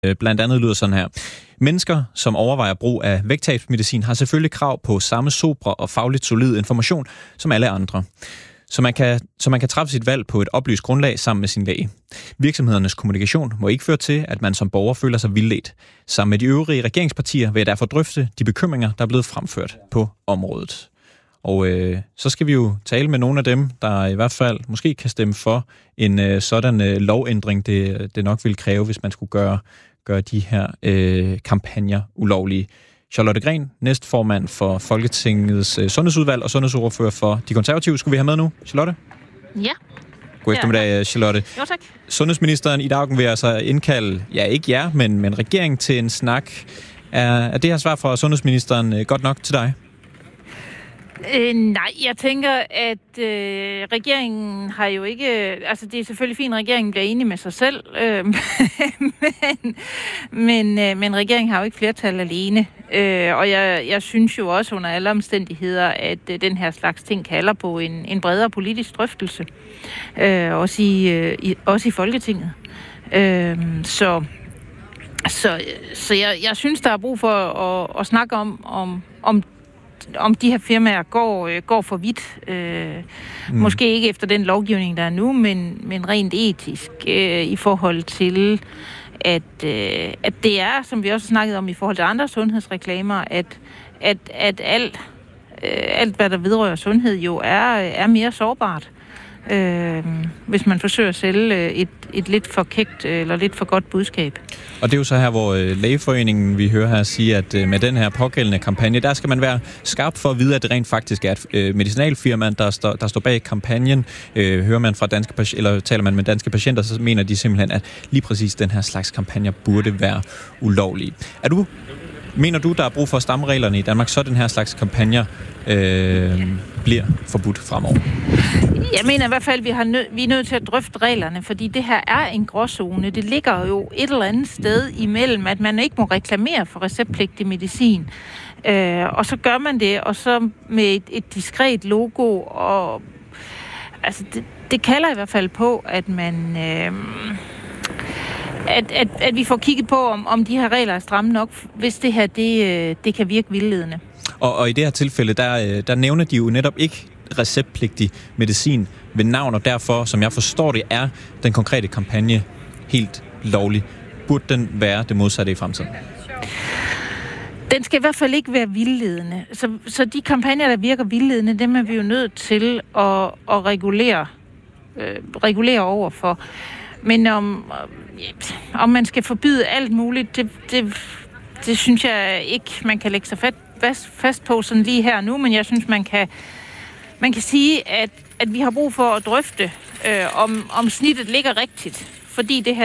blandt andet lyder sådan her. Mennesker, som overvejer brug af vægttabsmedicin, har selvfølgelig krav på samme sobre og fagligt solid information som alle andre. Så man kan træffe sit valg på et oplyst grundlag sammen med sin læge. Virksomhedernes kommunikation må ikke føre til, at man som borger føler sig vildledt. Sammen med de øvrige regeringspartier vil jeg derfor drøfte de bekymringer, der er blevet fremført på området. Og så skal vi jo tale med nogle af dem, der i hvert fald måske kan stemme for en sådan lovændring, det nok vil kræve, hvis man skulle gøre de her kampagner ulovlige. Charlotte Gren, næstformand for Folketingets sundhedsudvalg og sundhedsordfører for De Konservative. Skulle vi have med nu, Charlotte? Ja. God eftermiddag, Charlotte. Jo, tak. Sundhedsministeren i dag vil altså indkalde, ja ikke jer, men regeringen til en snak. Er det her svar fra sundhedsministeren godt nok til dig? Nej, jeg tænker, at regeringen har jo ikke... Altså, det er selvfølgelig fint, at regeringen bliver enig med sig selv, men regeringen har jo ikke flertal alene. Og jeg synes jo også under alle omstændigheder, at den her slags ting kalder på en bredere politisk drøftelse. Også i Folketinget. Så jeg synes, der er brug for at snakke om de her firmaer går for vidt. Måske ikke efter den lovgivning, der er nu, men rent etisk i forhold til, at det er, som vi også snakkede om i forhold til andre sundhedsreklamer, at alt, hvad der vedrører sundhed, jo er mere sårbart. Hvis man forsøger at sælge et lidt for kægt eller lidt for godt budskab. Og det er jo så her, hvor Lægeforeningen, vi hører her, sige, at med den her pågældende kampagne, der skal man være skarp for at vide, at det rent faktisk er et medicinalfirma, der står bag kampagnen. Hører man fra taler man med danske patienter, så mener de simpelthen, at lige præcis den her slags kampagner burde være ulovlige. Mener du, der er brug for at stramme reglerne i Danmark, så den her slags kampagner bliver forbudt fremover? Jeg mener i hvert fald, at vi er nødt til at drøfte reglerne, fordi det her er en gråzone. Det ligger jo et eller andet sted imellem, at man ikke må reklamere for receptpligtig medicin. Og så gør man det, og så med et diskret logo. Og, altså det kalder i hvert fald på, at man... At vi får kigget på, om de her regler er stramme nok, hvis det her det kan virke vildledende. Og i det her tilfælde, der nævner de jo netop ikke receptpligtig medicin ved navn, og derfor, som jeg forstår det, er den konkrete kampagne helt lovlig. Burde den være det modsatte i fremtiden? Den skal i hvert fald ikke være vildledende. Så de kampagner, der virker vildledende, dem er vi jo nødt til at regulere overfor. Men om man skal forbyde alt muligt, det synes jeg ikke, man kan lægge sig fast på sådan lige her nu, men jeg synes, man kan sige, at vi har brug for at drøfte, om snittet ligger rigtigt. Fordi det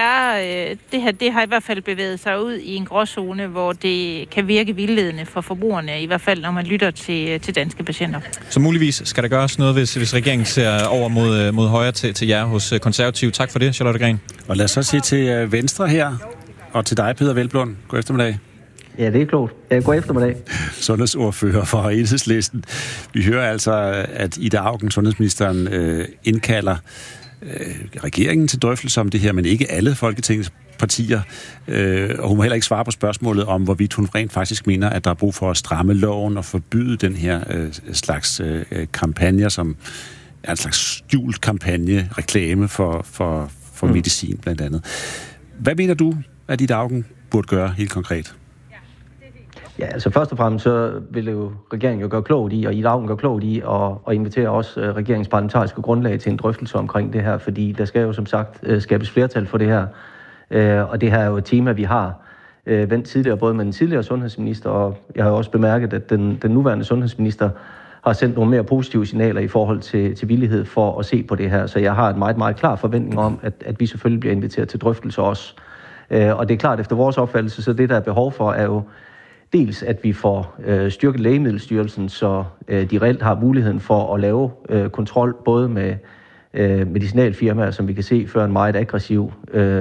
her har i hvert fald bevæget sig ud i en gråzone, hvor det kan virke vildledende for forbrugerne, i hvert fald når man lytter til danske patienter. Så muligvis skal der gøres noget, hvis regeringen ser over mod højre til jer hos Konservative. Tak for det, Charlotte Gren. Og lad os så sige til Venstre her, og til dig, Peder Hvelplund. God eftermiddag. Ja, det er klogt. God eftermiddag. Sundhedsordfører for Enhedslisten. Vi hører altså, at Ida Auken, sundhedsministeren, indkalder regeringen til drøftelse om det her, men ikke alle Folketingets partier. Og hun må heller ikke svare på spørgsmålet om, hvorvidt hun rent faktisk mener, at der er brug for at stramme loven og forbyde den her slags kampagner, som er en slags skjult kampagne, reklame for medicin blandt andet. Hvad mener du, at Ida Auken burde gøre helt konkret? Ja, altså først og fremmest så vil jo regeringen jo gøre klogt i, og Ida Auken gøre klogt i, at invitere også regeringens parlamentariske grundlag til en drøftelse omkring det her, fordi der skal jo som sagt skabes flertal for det her. Og det her er jo et tema, vi har vendt tidligere, både med den tidligere sundhedsminister, og jeg har også bemærket, at den nuværende sundhedsminister har sendt nogle mere positive signaler i forhold til villighed for at se på det her. Så jeg har en meget, meget klar forventning om, at vi selvfølgelig bliver inviteret til drøftelse også. Og det er klart, efter vores opfattelse, så det, der er behov for, er jo dels, at vi får styrket Lægemiddelstyrelsen, så de reelt har muligheden for at lave kontrol, både med medicinalfirmaer, som vi kan se, før en meget aggressiv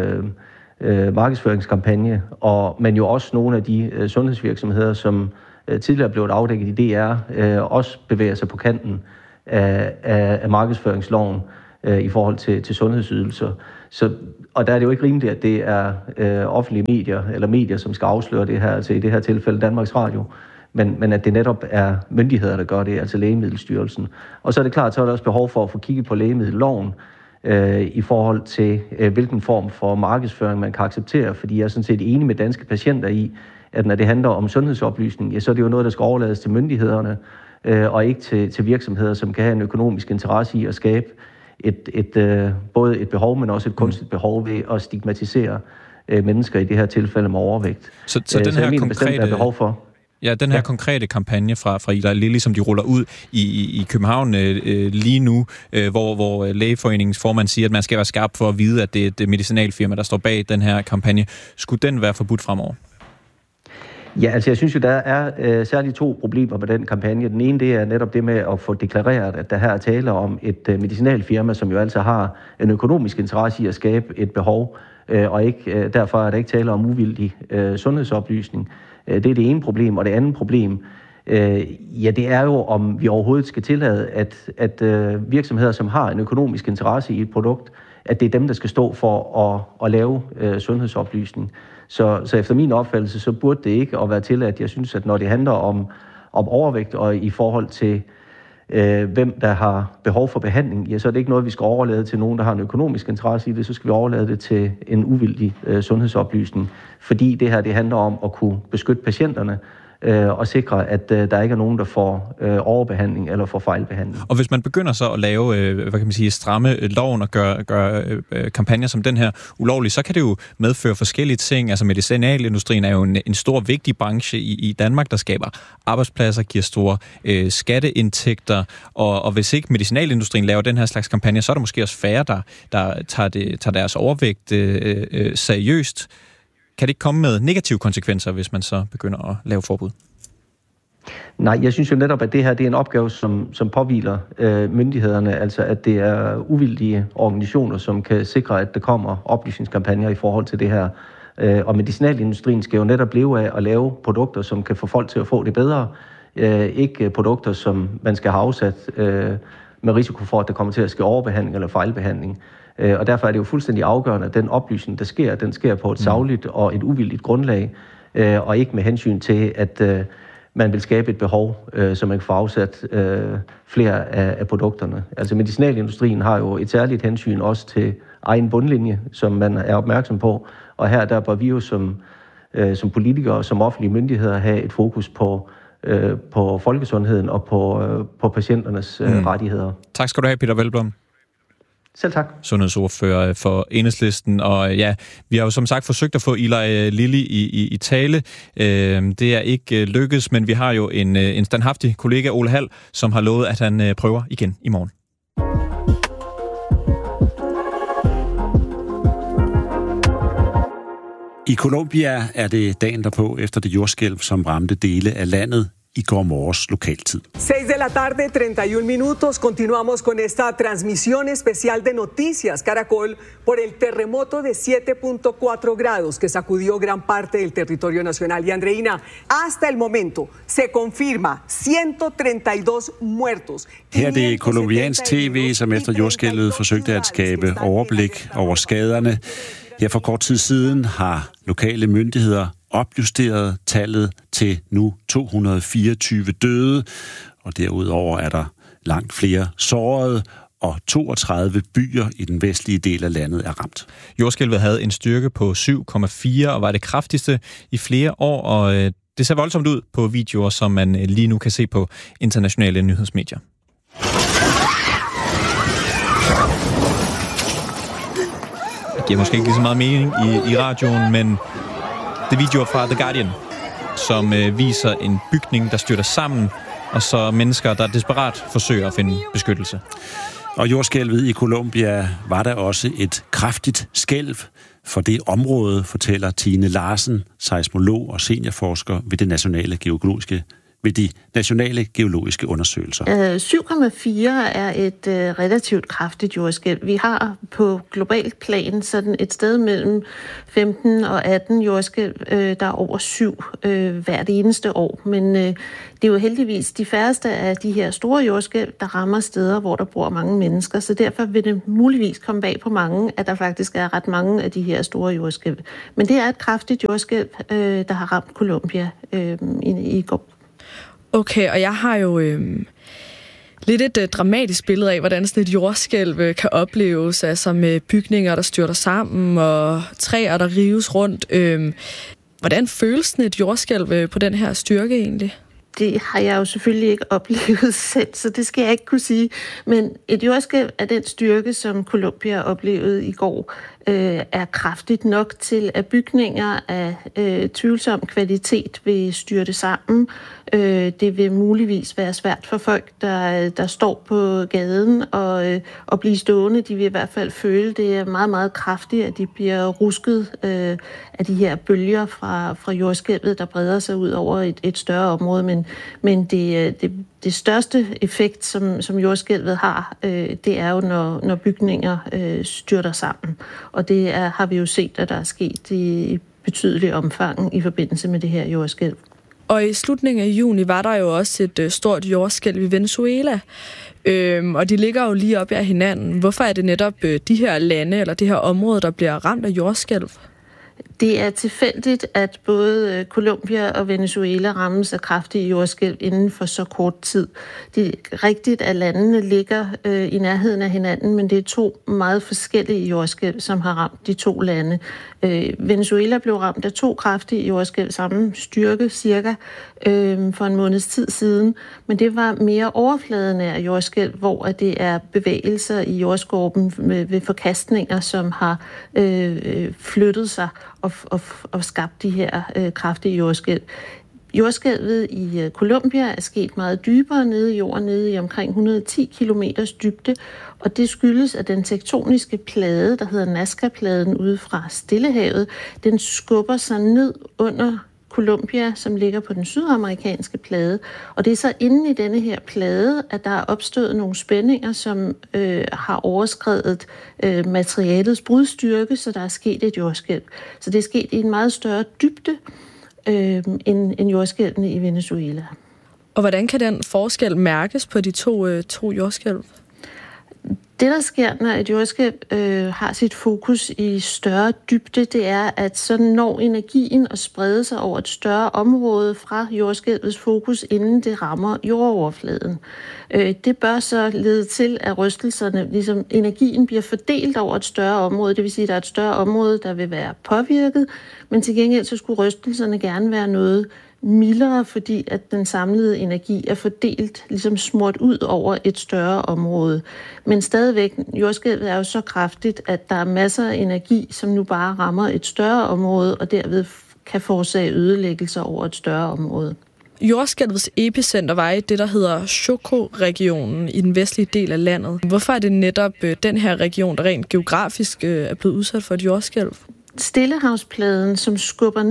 markedsføringskampagne, men jo også nogle af de sundhedsvirksomheder, som tidligere blev afdækket i DR, også bevæger sig på kanten af markedsføringsloven. i forhold til sundhedsydelser. Og der er det jo ikke rimeligt, at det er offentlige medier, eller medier, som skal afsløre det her, altså i det her tilfælde Danmarks Radio, men at det netop er myndigheder, der gør det, altså Lægemiddelstyrelsen. Og så er det klart, så er der også behov for at få kigget på lægemiddelloven, i forhold til, hvilken form for markedsføring man kan acceptere, fordi jeg er sådan set enig med Danske Patienter i, at når det handler om sundhedsoplysning, ja, så er det jo noget, der skal overlades til myndighederne, og ikke til virksomheder, som kan have en økonomisk interesse i at skabe både et behov, men også et kunstigt behov ved at stigmatisere mennesker i det her tilfælde med overvægt. Så den her jeg mener bestemt, der er behov for. Ja, den her konkrete kampagne fra Eli Lilly, som de ruller ud i København lige nu, hvor Lægeforeningens formand siger, at man skal være skarp for at vide, at det er et medicinalfirma, der står bag den her kampagne. Skulle den være forbudt fremover? Ja, altså jeg synes jo, der er særligt 2 problemer med den kampagne. Den ene, det er netop det med at få deklareret, at der her er tale om et medicinalfirma, som jo altså har en økonomisk interesse i at skabe et behov, og ikke, derfor er der ikke tale om uvildig sundhedsoplysning. Det er det ene problem, og det andet problem, ja, det er jo, om vi overhovedet skal tillade, at virksomheder, som har en økonomisk interesse i et produkt, at det er dem, der skal stå for at lave sundhedsoplysning. Så efter min opfattelse, så burde det ikke at være tilladt. Jeg synes, at når det handler om overvægt og i forhold til hvem der har behov for behandling, ja, så er det ikke noget, vi skal overlade til nogen, der har en økonomisk interesse i det, så skal vi overlade det til en uvildig sundhedsoplysning. Fordi det her, det handler om at kunne beskytte patienterne og sikre, at der ikke er nogen, der får overbehandling eller får fejlbehandling. Og hvis man begynder så at lave, stramme loven og gøre kampagner som den her ulovlige, så kan det jo medføre forskellige ting. Altså medicinalindustrien er jo en stor, vigtig branche i Danmark, der skaber arbejdspladser, giver store skatteindtægter, og hvis ikke medicinalindustrien laver den her slags kampagner, så er der måske også færre, der tager deres overvægt seriøst. Kan det ikke komme med negative konsekvenser, hvis man så begynder at lave forbud? Nej, jeg synes jo netop, at det her det er en opgave, som påhviler myndighederne, altså at det er uvildige organisationer, som kan sikre, at der kommer oplysningskampagner i forhold til det her. Og medicinalindustrien skal jo netop leve af at lave produkter, som kan få folk til at få det bedre. Ikke produkter, som man skal have afsat med risiko for, at der kommer til at ske overbehandling eller fejlbehandling. Og derfor er det jo fuldstændig afgørende, at den oplysning, der sker, den sker på et sagligt og et uvildigt grundlag, og ikke med hensyn til, at man vil skabe et behov, så man kan få afsat flere af produkterne. Altså medicinalindustrien har jo et særligt hensyn også til egen bundlinje, som man er opmærksom på, og her der bør vi jo som politikere og som offentlige myndigheder have et fokus på folkesundheden og på patienternes rettigheder. Tak skal du have, Peter Hvelplund. Selv tak. Sundhedsordfører for Enhedslisten, og ja, vi har jo som sagt forsøgt at få Eli Lilly i tale. Det er ikke lykkedes, men vi har jo en standhaftig kollega, Ole Hald, som har lovet, at han prøver igen i morgen. I Colombia er det dagen derpå efter det jordskælv, som ramte dele af landet i går morges lokaltid. 6 de la tarde, 31 minutos. Continuamos con esta transmisión especial de Noticias Caracol por el terremoto de 7.4 grados que sacudió gran parte del territorio nacional. Y Andreina, hasta el momento se confirma 132 muertos. Her er det colombiansk tv, som efter jordskælvet forsøgte at skabe overblik over skaderne. Her for kort tid siden har lokale myndigheder opjusteret tallet til nu 224 døde, og derudover er der langt flere sårede, og 32 byer i den vestlige del af landet er ramt. Jordskælvet havde en styrke på 7,4 og var det kraftigste i flere år, og det ser voldsomt ud på videoer, som man lige nu kan se på internationale nyhedsmedier. Det giver måske ikke lige så meget mening i radioen, men det er videoer fra The Guardian, som viser en bygning, der styrter sammen, og så mennesker, der desperat forsøger at finde beskyttelse. Og jordskælvet i Colombia var der også et kraftigt skælv for det område, fortæller Tine Larsen, seismolog og seniorforsker ved det Nationale Geologiske ved de nationale geologiske undersøgelser? 7,4 er et relativt kraftigt jordskælv. Vi har på globalt plan sådan et sted mellem 15 og 18 jordskælv, der er over 7 hvert eneste år. Men det er jo heldigvis de færreste af de her store jordskælv, der rammer steder, hvor der bor mange mennesker. Så derfor vil det muligvis komme bag på mange, at der faktisk er ret mange af de her store jordskælv. Men det er et kraftigt jordskælv, der har ramt Colombia i går. Okay, og jeg har jo lidt et dramatisk billede af, hvordan sådan et jordskælv kan opleves, altså med bygninger, der styrter sammen, og træer, der rives rundt. Hvordan føles sådan et jordskælv på den her styrke egentlig? Det har jeg jo selvfølgelig ikke oplevet selv, så det skal jeg ikke kunne sige. Men et jordskælv af den styrke, som Colombia oplevede i går, er kraftigt nok til, at bygninger af tvivlsom kvalitet vil styrte sammen. Det vil muligvis være svært for folk, der står på gaden og blive stående. De vil i hvert fald føle, det er meget, meget kraftigt, at de bliver rusket af de her bølger fra jordskælvet, der breder sig ud over et større område. Men det største effekt, som jordskælvet har, det er jo, når bygninger styrter sammen. Og det har vi jo set, at der er sket i betydelig omfang i forbindelse med det her jordskælv. Og i slutningen af juni var der jo også et stort jordskælv i Venezuela. Og de ligger jo lige op ad hinanden. Hvorfor er det netop de her lande eller det her område, der bliver ramt af jordskælv? Det er tilfældigt, at både Colombia og Venezuela rammes af kraftige jordskælv inden for så kort tid. Det er rigtigt, at landene ligger i nærheden af hinanden, men det er 2 meget forskellige jordskælv, som har ramt de 2 lande. Venezuela blev ramt af 2 kraftige jordskælv, samme styrke cirka, for en måneds tid siden, men det var mere overfladenære jordskælv, hvor det er bevægelser i jordskorpen ved forkastninger, som har flyttet sig og skabt de her kraftige jordskælv. Jordskælvet i Colombia er sket meget dybere nede i jorden, nede i omkring 110 kilometers dybde, og det skyldes, at den tektoniske plade, der hedder Nazca-pladen ude fra Stillehavet, den skubber sig ned under Colombia, som ligger på den sydamerikanske plade. Og det er så inde i denne her plade, at der er opstået nogle spændinger, som har overskredet materialets brudstyrke, så der er sket et jordskælv. Så det er sket i en meget større dybde end jordskælvene i Venezuela. Og hvordan kan den forskel mærkes på de to jordskælv? Det, der sker, når et jordskælv har sit fokus i større dybde, det er, at så når energien at sprede sig over et større område fra jordskælvets fokus, inden det rammer jordoverfladen. Det bør så lede til, at rystelserne, ligesom energien bliver fordelt over et større område. Det vil sige, at der er et større område, der vil være påvirket, men til gengæld så skulle rystelserne gerne være noget mildere, fordi at den samlede energi er fordelt, ligesom smurt ud over et større område. Men stadigvæk, jordskælvet er jo så kraftigt, at der er masser af energi, som nu bare rammer et større område, og derved kan forårsage ødelæggelser over et større område. Jordskælvets epicenter var i det, der hedder Choco-regionen i den vestlige del af landet. Hvorfor er det netop den her region, der rent geografisk er blevet udsat for et jordskælv? Stillehavspladen, som skubber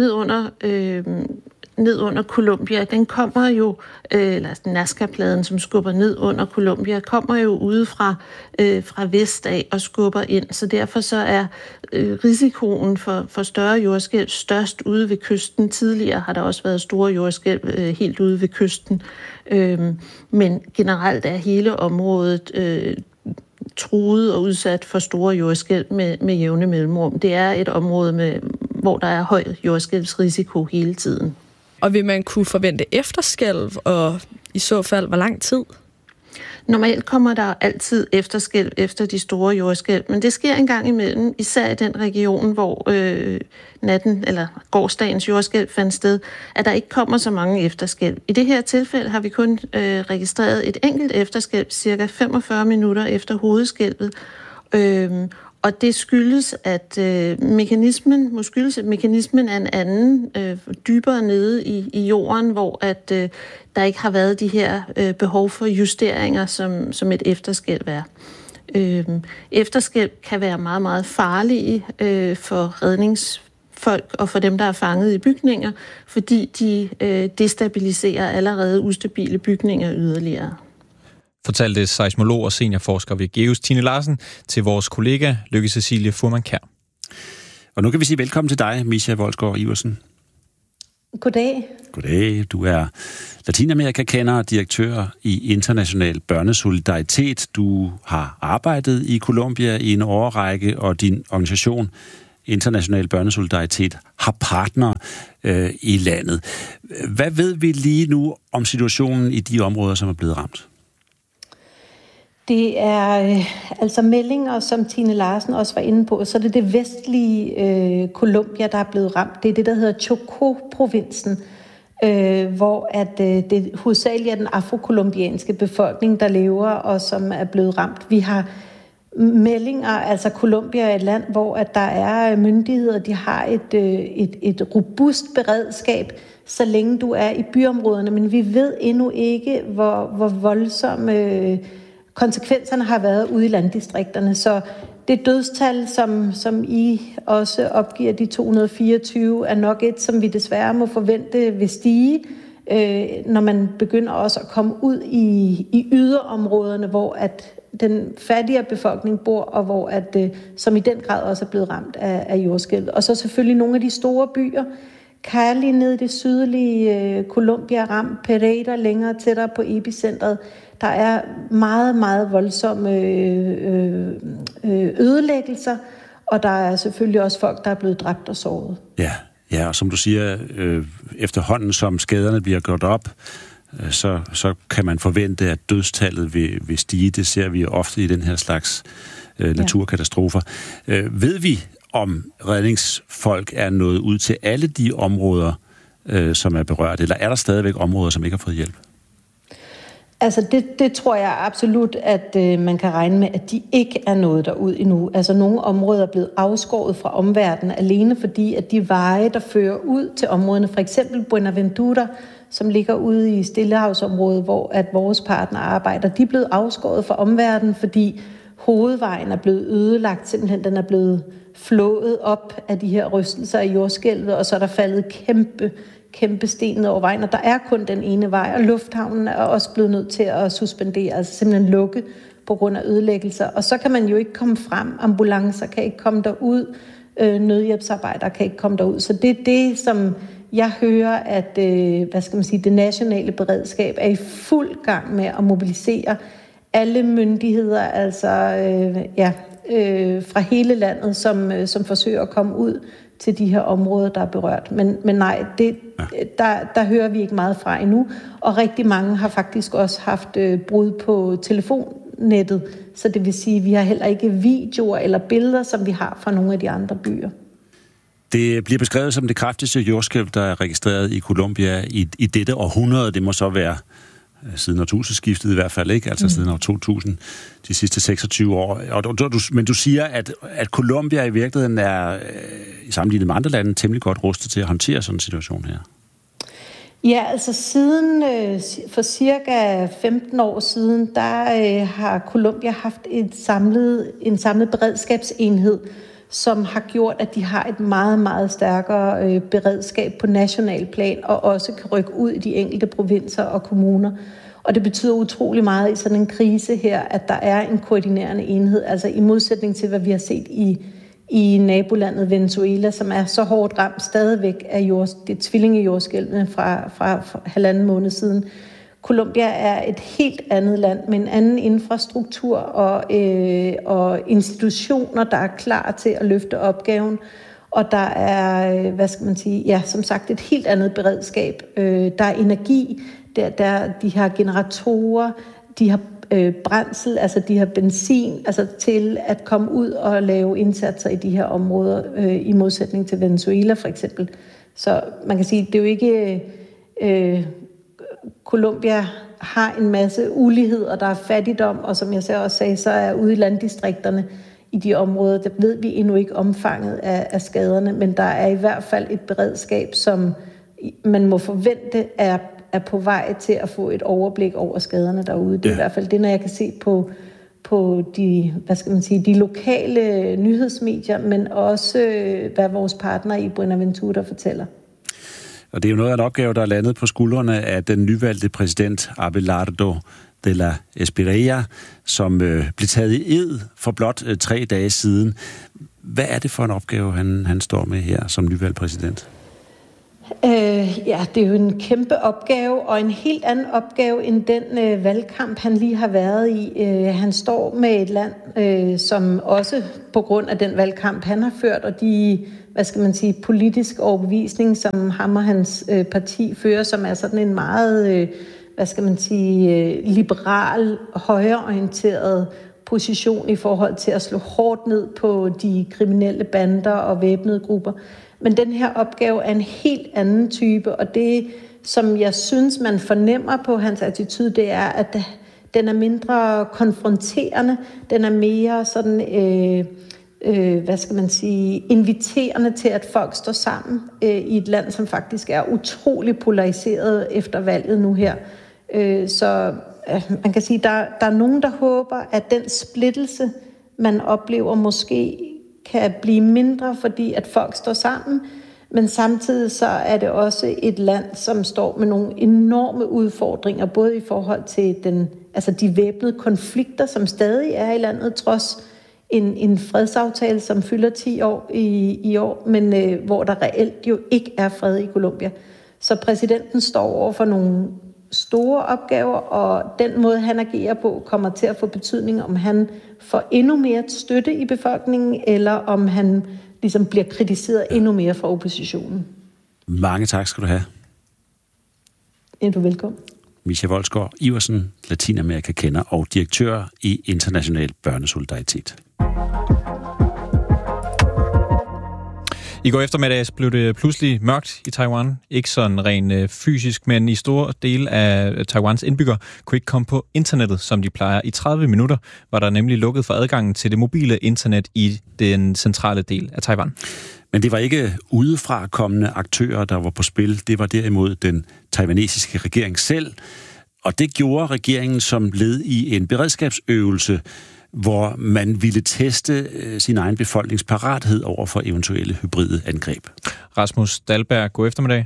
ned under Colombia, den kommer jo, eller Nazca-pladen, som skubber ned under Colombia, kommer jo ude fra vest af og skubber ind. Så derfor så er risikoen for større jordskælv størst ude ved kysten. Tidligere har der også været store jordskælv helt ude ved kysten. Men generelt er hele området truet og udsat for store jordskælv med jævne mellemrum. Det er et område, hvor der er høj jordskælvsrisiko hele tiden. Og vil man kunne forvente efterskælv, og i så fald hvor lang tid? Normalt kommer der altid efterskælv efter de store jordskælv, men det sker en gang imellem, især i den region, hvor natten eller gårsdagens jordskælv fandt sted, at der ikke kommer så mange efterskælv. I det her tilfælde har vi kun registreret et enkelt efterskælv, cirka 45 minutter efter hovedskælvet. Og det skyldes, at mekanismen er en anden, dybere nede i jorden, hvor at der ikke har været de her behov for justeringer, som et efterskælv er. Efterskælv kan være meget, meget farlige for folk og for dem, der er fanget i bygninger, fordi de destabiliserer allerede ustabile bygninger yderligere. Fortalte seismolog og seniorforsker ved GEUS Tine Larsen til vores kollega Lykke Cecilie Fuhrmann-Kjær. Og nu kan vi sige velkommen til dig, Misha Volsgaard Iversen. Goddag. Goddag. Du er Latinamerika-kender og direktør i International Børnesolidaritet. Du har arbejdet i Colombia i en årrække, og din organisation International Børnesolidaritet har partner i landet. Hvad ved vi lige nu om situationen i de områder, som er blevet ramt? Det er altså meldinger, som Tine Larsen også var inde på, så er det vestlige Colombia, der er blevet ramt. Det er det, der hedder Chocó-provinsen, hvor at det hovedsageligt er den afrokolumbianske befolkning, der lever og som er blevet ramt. Vi har meldinger, altså Colombia er et land, hvor at der er myndigheder, de har et robust beredskab, så længe du er i byområderne, men vi ved endnu ikke, hvor voldsomme konsekvenserne har været ude i landdistrikterne. Så det dødstal, som I også opgiver, de 224, er nok et, som vi desværre må forvente vil stige, når man begynder også at komme ud i yderområderne, hvor at den fattigere befolkning bor, og hvor at, som i den grad også er blevet ramt af jordskælvet. Og så selvfølgelig nogle af de store byer, Cali nede i det sydlige Colombia ramt, Pereira længere tættere på epicentret. Der er meget, meget voldsomme ødelæggelser, og der er selvfølgelig også folk, der er blevet dræbt og såret. Ja, og som du siger, efterhånden som skaderne bliver gjort op, så kan man forvente, at dødstallet vil stige. Det ser vi ofte i den her slags naturkatastrofer. Ved vi, om redningsfolk er nået ud til alle de områder, som er berørt, eller er der stadigvæk områder, som ikke har fået hjælp? Altså det tror jeg absolut, at man kan regne med, at de ikke er nået derud endnu. Altså nogle områder er blevet afskåret fra omverdenen alene, fordi at de veje, der fører ud til områderne, for eksempel Buenaventura, som ligger ude i Stillehavsområdet, hvor at vores partner arbejder, de er blevet afskåret fra omverdenen, fordi hovedvejen er blevet ødelagt, simpelthen den er blevet flået op af de her rystelser i jordskælvet, og så er der faldet kæmpe sten ned over vejen, og der er kun den ene vej, og lufthavnen er også blevet nødt til at suspendere, altså simpelthen lukke på grund af ødelæggelser, og så kan man jo ikke komme frem, ambulancer kan ikke komme derud, nødhjælpsarbejdere kan ikke komme derud, så det er det, som jeg hører, at det nationale beredskab er i fuld gang med at mobilisere alle myndigheder, altså fra hele landet, som forsøger at komme ud til de her områder, der er berørt. Men nej, der hører vi ikke meget fra endnu, og rigtig mange har faktisk også haft brud på telefonnettet, så det vil sige, at vi har heller ikke videoer eller billeder, som vi har fra nogle af de andre byer. Det bliver beskrevet som det kraftigste jordskælv, der er registreret i Colombia i dette århundrede. Det må så være siden årtusindskiftet i hvert fald, ikke? Altså siden år 2000, de sidste 26 år. Men du siger, at Colombia i virkeligheden er, i sammenlignet med andre lande, temmelig godt rustet til at håndtere sådan en situation her. Ja, altså siden for cirka 15 år siden, der har Colombia haft en samlet beredskabsenhed, som har gjort, at de har et meget, meget stærkere beredskab på national plan, og også kan rykke ud i de enkelte provinser og kommuner. Og det betyder utrolig meget i sådan en krise her, at der er en koordinerende enhed, altså i modsætning til, hvad vi har set i nabolandet Venezuela, som er så hårdt ramt stadigvæk af det tvillingejordskælvene fra 1,5 måned siden. Colombia er et helt andet land med en anden infrastruktur og institutioner, der er klar til at løfte opgaven. Og der er, som sagt, et helt andet beredskab. Der er energi, de har generatorer, de har brændsel, altså de har benzin, altså til at komme ud og lave indsatser i de her områder, i modsætning til Venezuela for eksempel. Så man kan sige, det er jo ikke... Colombia har en masse ulighed, og der er fattigdom, og som jeg så også sagde, så er ude i landdistrikterne i de områder, der ved vi endnu ikke omfanget af skaderne, men der er i hvert fald et beredskab, som man må forvente er på vej til at få et overblik over skaderne derude. Det er i hvert fald det, når jeg kan se på de lokale nyhedsmedier, men også hvad vores partner i Buenaventura fortæller. Og det er jo noget af en opgave, der er landet på skuldrene af den nyvalgte præsident Abelardo de la Espriella, som blev taget i ed for blot 3 dage siden. Hvad er det for en opgave, han står med her som nyvalgt præsident? Det er jo en kæmpe opgave, og en helt anden opgave end den valgkamp, han lige har været i. Han står med et land, som også på grund af den valgkamp, han har ført, og de politisk overbevisning, som ham og hans parti fører, som er sådan en meget, liberal, højreorienteret position i forhold til at slå hårdt ned på de kriminelle bander og væbnede grupper. Men den her opgave er en helt anden type, og det, som jeg synes, man fornemmer på hans attitude, det er, at den er mindre konfronterende, den er mere sådan, inviterende til, at folk står sammen i et land, som faktisk er utrolig polariseret efter valget nu her. Så man kan sige, der er nogen, der håber, at den splittelse, man oplever, måske kan blive mindre, fordi at folk står sammen, men samtidig så er det også et land, som står med nogle enorme udfordringer, både i forhold til de væbnede konflikter, som stadig er i landet, trods en fredsaftale, som fylder 10 år i år, men hvor der reelt jo ikke er fred i Colombia. Så præsidenten står over for nogle store opgaver, og den måde, han agerer på, kommer til at få betydning, om han får endnu mere støtte i befolkningen, eller om han ligesom bliver kritiseret endnu mere fra oppositionen. Mange tak skal du have. Du er velkommen. Mischa Wolsgaard Iversen, Latinamerika-kender og direktør i International Børnesolidaritet. I går eftermiddags blev det pludselig mørkt i Taiwan. Ikke sådan rent fysisk, men i store dele af Taiwans indbyggere kunne ikke komme på internettet, som de plejer. I 30 minutter var der nemlig lukket for adgangen til det mobile internet i den centrale del af Taiwan. Men det var ikke udefra kommende aktører, der var på spil. Det var derimod den taiwanesiske regering selv. Og det gjorde regeringen som led i en beredskabsøvelse, hvor man ville teste sin egen befolkningsparathed over for eventuelle hybride angreb. Rasmus Dahlberg, god eftermiddag.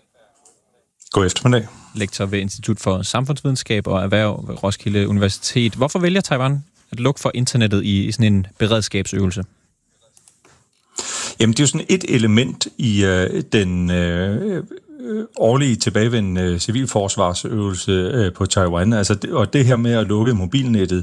God eftermiddag. Lektor ved Institut for Samfundsvidenskab og Erhverv ved Roskilde Universitet. Hvorfor vælger Taiwan at lukke for internettet i sådan en beredskabsøvelse? Jamen, det er jo sådan et element i den årlige tilbagevendende civilforsvarsøvelse på Taiwan. Og det her med at lukke mobilnettet,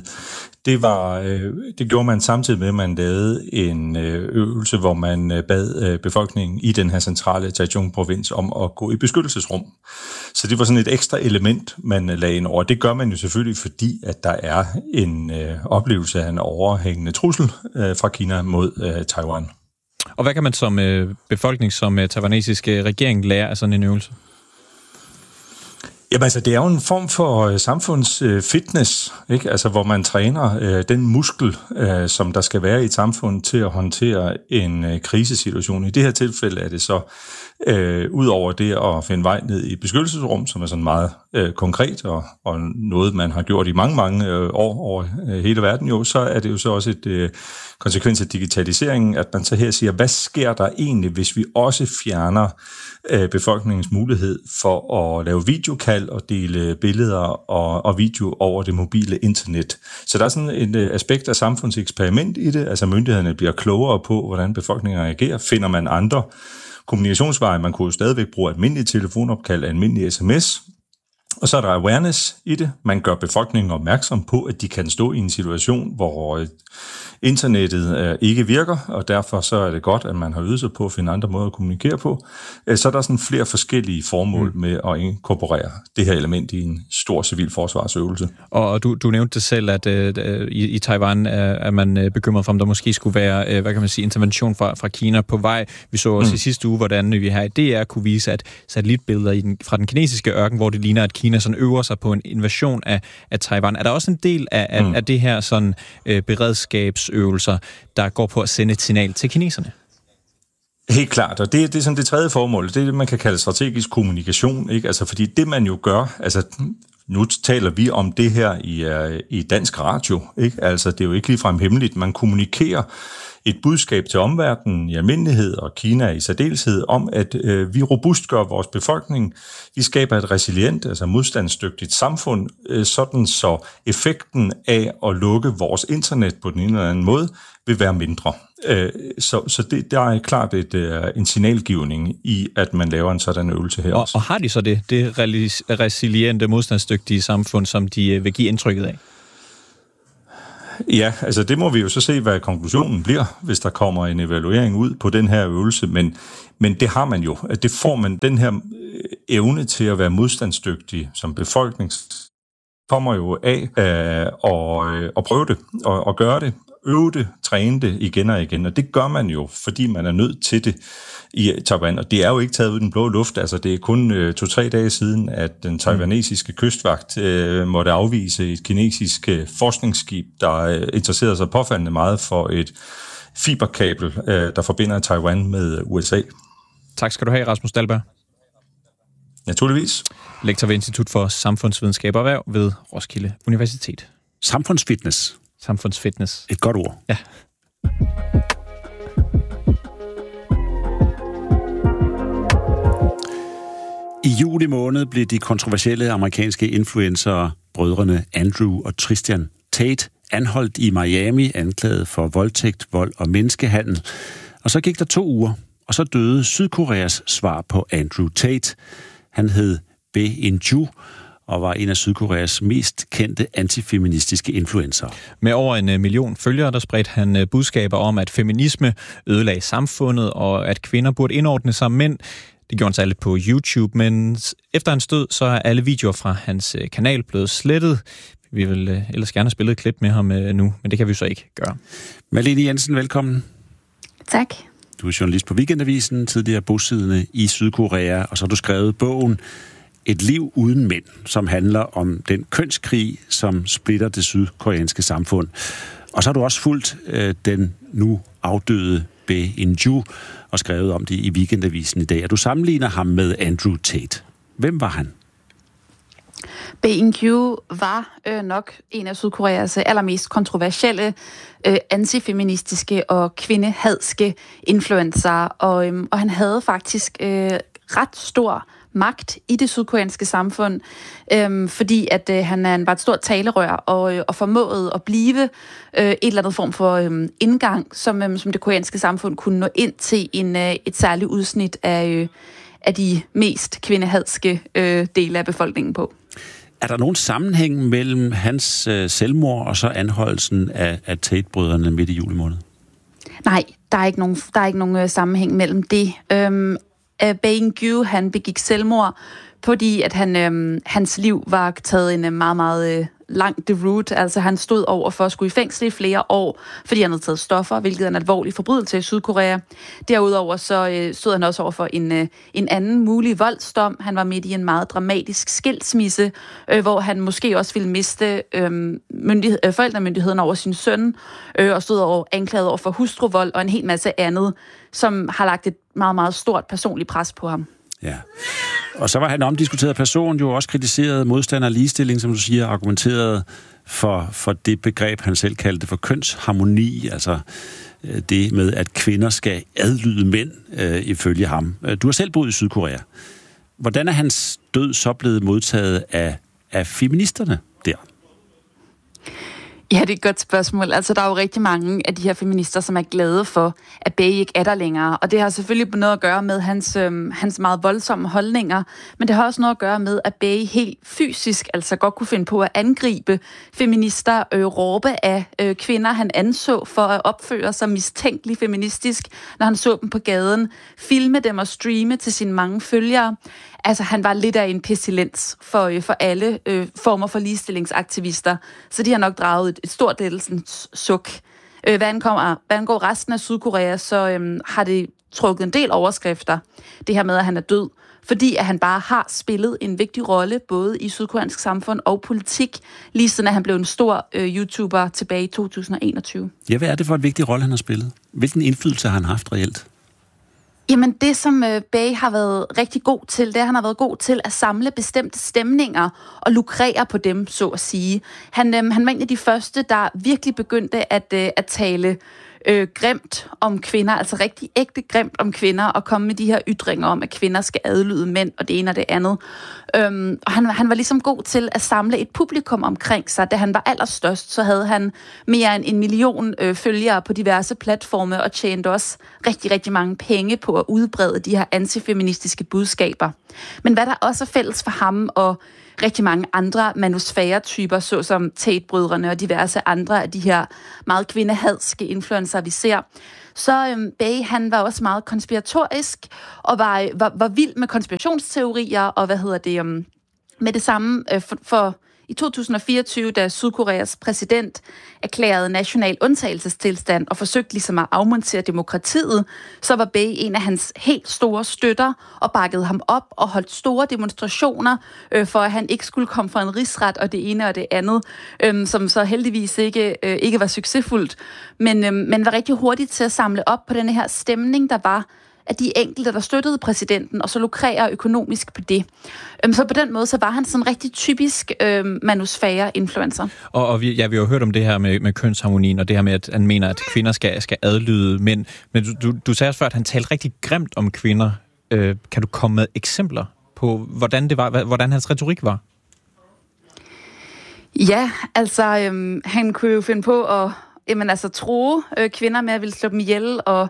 det gjorde man samtidig med, at man lavede en øvelse, hvor man bad befolkningen i den her centrale Taichung-provins om at gå i beskyttelsesrum. Så det var sådan et ekstra element, man lagde ind over. Det gør man jo selvfølgelig, fordi at der er en oplevelse af en overhængende trussel fra Kina mod Taiwan. Og hvad kan man som befolkning, som taiwanesiske regering lære af sådan en øvelse? Jamen det er jo en form for samfundsfitness, ikke? Hvor man træner den muskel, som der skal være i et samfund til at håndtere en krisesituation. I det her tilfælde er det så, ud over det at finde vej ned i beskyttelsesrum, som er sådan meget konkret og noget, man har gjort i mange år over hele verden jo, så er det jo så også et konsekvens af digitaliseringen, at man så her siger, hvad sker der egentlig, hvis vi også fjerner befolkningens mulighed for at lave videokald og dele billeder og video over det mobile internet. Så der er sådan et aspekt af samfundseksperiment i det, myndighederne bliver klogere på, hvordan befolkningen reagerer. Finder man andre kommunikationsveje, man kunne jo stadigvæk bruge almindelige telefonopkald, almindelige sms, og så er der awareness i det. Man gør befolkningen opmærksom på, at de kan stå i en situation, hvor internettet ikke virker, og derfor så er det godt, at man har øvet sig på at finde andre måder at kommunikere på. Så er der sådan flere forskellige formål med at inkorporere det her element i en stor civil forsvarsøvelse. Og du nævnte det selv, at i Taiwan er man bekymret for, om der måske skulle være, intervention fra Kina på vej. Vi så også i sidste uge, hvordan vi her i DR kunne vise, at satellitbilleder fra den kinesiske ørken, hvor det ligner, at Kina sådan øver sig på en invasion af Taiwan. Er der også en del af det her sådan beredskabsøvelser, der går på at sende et signal til kineserne? Helt klart, og det er sådan det tredje formål. Det er det, man kan kalde strategisk kommunikation, ikke? Fordi det man jo gør, Nu taler vi om det her i dansk radio, ikke? Altså, det er jo ikke ligefrem hemmeligt. Man kommunikerer et budskab til omverdenen i almindelighed og Kina i særdeleshed om, at vi robustgør vores befolkning. Vi skaber et resilient, altså modstandsdygtigt samfund, sådan så effekten af at lukke vores internet på den ene eller anden måde vil være mindre. Så der er klart en signalgivning i, at man laver en sådan øvelse her også. Og har de så det resiliente, modstandsdygtige samfund, som de vil give indtrykket af? Ja, altså det må vi jo så se, hvad konklusionen bliver, hvis der kommer en evaluering ud på den her øvelse, men det har man jo. Det får man, den her evne til at være modstandsdygtig som befolkning, kommer jo af at prøve det og gøre det, øve det, træne det igen og igen, og det gør man jo, fordi man er nødt til det i Taiwan, og det er jo ikke taget ud den blå luft, altså det er kun 2-3 dage siden, at den taiwanesiske kystvagt måtte afvise et kinesisk forskningsskib, der interesserede sig påfaldende meget for et fiberkabel, der forbinder Taiwan med USA. Tak skal du have, Rasmus Dahlberg. Naturligvis. Lektor ved Institut for Samfundsvidenskab og Erhverv ved Roskilde Universitet. Samfundsfitness. Samfundsfitness. Et godt ord. Ja. I juli måned blev de kontroversielle amerikanske influencer, brødrene Andrew og Tristan Tate, anholdt i Miami, anklaget for voldtægt, vold og menneskehandel. Og så gik der 2 uger, og så døde Sydkoreas svar på Andrew Tate. Han hed Bae In-ju og var en af Sydkoreas mest kendte antifeministiske influencer. Med over 1 million følgere, der spredte han budskaber om, at feminisme ødelagde samfundet, og at kvinder burde indordne sig mænd. Det gjorde han særligt på YouTube, men efter hans død, så er alle videoer fra hans kanal blevet slettet. Vi vil ellers gerne have spillet et klip med ham nu, men det kan vi så ikke gøre. Malene Jensen, velkommen. Tak. Du er journalist på Weekendavisen, tidligere bosiddende i Sydkorea, og så har du skrevet bogen Et liv uden mænd, som handler om den kønskrig, som splitter det sydkoreanske samfund. Og så har du også fulgt den nu afdøde Bae In-ju og skrevet om det i Weekendavisen i dag. Og du sammenligner ham med Andrew Tate. Hvem var han? Bae In-ju var nok en af Sydkoreas allermest kontroversielle antifeministiske og kvindehadske influencer, og han havde faktisk ret stor magt i det sydkoreanske samfund, fordi at han var et stort talerør og formåede at blive et eller andet form for indgang, som det koreanske samfund kunne nå ind til et særligt udsnit af de mest kvindehadske dele af befolkningen på. Er der nogen sammenhæng mellem hans selvmord og så anholdelsen af Tate-brødrene midt i juli måned? Nej, der er ikke nogen sammenhæng mellem det. Bae In-ju, han begik selvmord, fordi at hans liv var taget en meget, meget lang route. Altså han stod over for at skulle i fængsel i flere år, fordi han havde taget stoffer, hvilket er en alvorlig forbrydelse i Sydkorea. Derudover så stod han også over for en anden mulig voldsdom. Han var midt i en meget dramatisk skilsmisse, hvor han måske også ville miste forældremyndigheden over sin søn, og stod anklaget over for hustruvold og en hel masse andet, som har lagt et meget, meget stort personligt pres på ham. Ja. Og så var han omdiskuteret person, jo også kritiseret modstander af ligestilling, som du siger, argumenteret for det begreb, han selv kaldte for kønsharmoni, altså det med, at kvinder skal adlyde mænd, ifølge ham. Du har selv boet i Sydkorea. Hvordan er hans død så blevet modtaget af feministerne der? Ja, det er et godt spørgsmål. Altså, der er jo rigtig mange af de her feminister, som er glade for, at Bae ikke er der længere. Og det har selvfølgelig noget at gøre med hans meget voldsomme holdninger, men det har også noget at gøre med, at Bae helt fysisk altså godt kunne finde på at angribe feminister, råbe af kvinder, han anså for at opføre sig mistænkeligt feministisk, når han så dem på gaden, filme dem og streame til sine mange følgere. Altså, han var lidt af en pestilens for alle former for ligestillingsaktivister, så de har nok draget et stort lettelsens suk. Hvad angår resten af Sydkorea, så har det trukket en del overskrifter, det her med, at han er død, fordi at han bare har spillet en vigtig rolle, både i sydkoreansk samfund og politik, lige siden at han blev en stor YouTuber tilbage i 2021. Ja, hvad er det for en vigtig rolle, han har spillet? Hvilken indflydelse har han haft reelt? Jamen det, som Bay har været rigtig god til, det er, han har været god til at samle bestemte stemninger og lukrere på dem, så at sige. Han var en af de første, der virkelig begyndte at tale grimt om kvinder, altså rigtig ægte grimt om kvinder, og komme med de her ytringer om, at kvinder skal adlyde mænd, og det ene og det andet. Og han var ligesom god til at samle et publikum omkring sig. Da han var allerstørst, så havde han mere end 1 million følgere på diverse platforme, og tjente også rigtig, rigtig mange penge på at udbrede de her antifeministiske budskaber. Men hvad der også er fælles for ham og rigtig mange andre manusfære-typer, såsom Tate-brødrene og diverse andre af de her meget kvindehadske influencer, vi ser. Så Bay, han var også meget konspiratorisk og var vild med konspirationsteorier, og med det samme for i 2024, da Sydkoreas præsident erklærede national undtagelsestilstand og forsøgte ligesom at afmontere demokratiet, så var Bay en af hans helt store støtter og bakkede ham op og holdt store demonstrationer for, at han ikke skulle komme fra en rigsret og det ene og det andet, som så heldigvis ikke var succesfuldt, men var rigtig hurtigt til at samle op på den her stemning, der var af de enkelte, der støttede præsidenten, og så lukrere økonomisk på det. Så på den måde, så var han sådan en rigtig typisk manusfære-influencer. Og vi har jo hørt om det her med kønsharmonien, og det her med, at han mener, at kvinder skal adlyde mænd. Men du sagde også før, at han talte rigtig grimt om kvinder. Kan du komme med eksempler på, hvordan det var, hvordan hans retorik var? Ja, altså han kunne jo finde på at true kvinder med at ville slå dem ihjel, og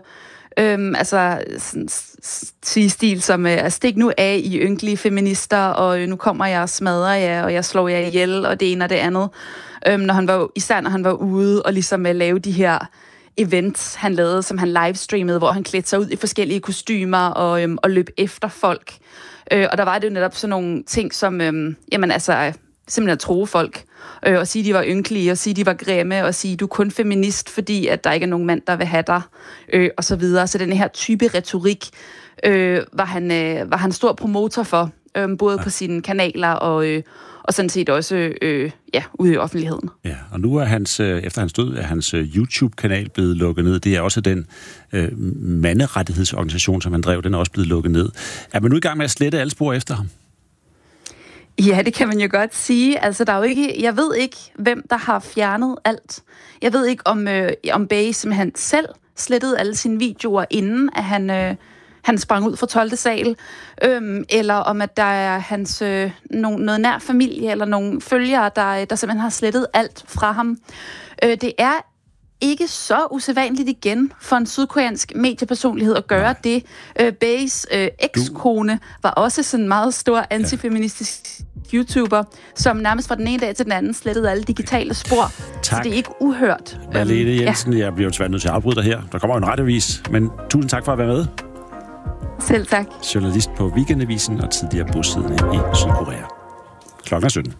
sige stil som, stik nu af i ynkelige feminister, og nu kommer jeg og smadrer jer, og jeg slår jer ihjel, og det ene og det andet. Når han var ude og ligesom lave de her events, han lavede, som han livestreamede, hvor han klædte sig ud i forskellige kostymer og løb efter folk. Og der var det jo netop sådan nogle ting som, simpelthen at true folk, og sige, de var ynkelige, og sige, de var grimme, og sige, du er kun feminist, fordi at der ikke er nogen mand, der vil have dig, og så videre. Så den her type retorik var han stor promotor for, både på sine kanaler og sådan set også ude i offentligheden. Ja, og nu er efter hans død, er hans YouTube-kanal blevet lukket ned. Det er også den manderettighedsorganisation, som han drev, den er også blevet lukket ned. Er man nu i gang med at slette alle spor efter ham? Ja, det kan man jo godt sige. Altså, der er jo ikke, jeg ved ikke, hvem der har fjernet alt. Jeg ved ikke, om Bay simpelthen selv slettede alle sine videoer, inden at han sprang ud fra 12. sal, eller om at der er hans noget nær familie, eller nogle følgere, der simpelthen har slettet alt fra ham. Det er ikke så usædvanligt igen for en sydkoreansk mediepersonlighed at gøre det. Bays ekskone var også sådan en meget stor antifeministisk YouTuber, som nærmest fra den ene dag til den anden slettede alle digitale spor. Tak. Så det er ikke uhørt. Marlene Jensen, jeg bliver jo svært nødt til at afbryde dig her. Der kommer jo en radioavis, men tusind tak for at være med. Selv tak. Journalist på Weekendavisen og tidligere bosiddende i Sydkorea. Klokken er 17.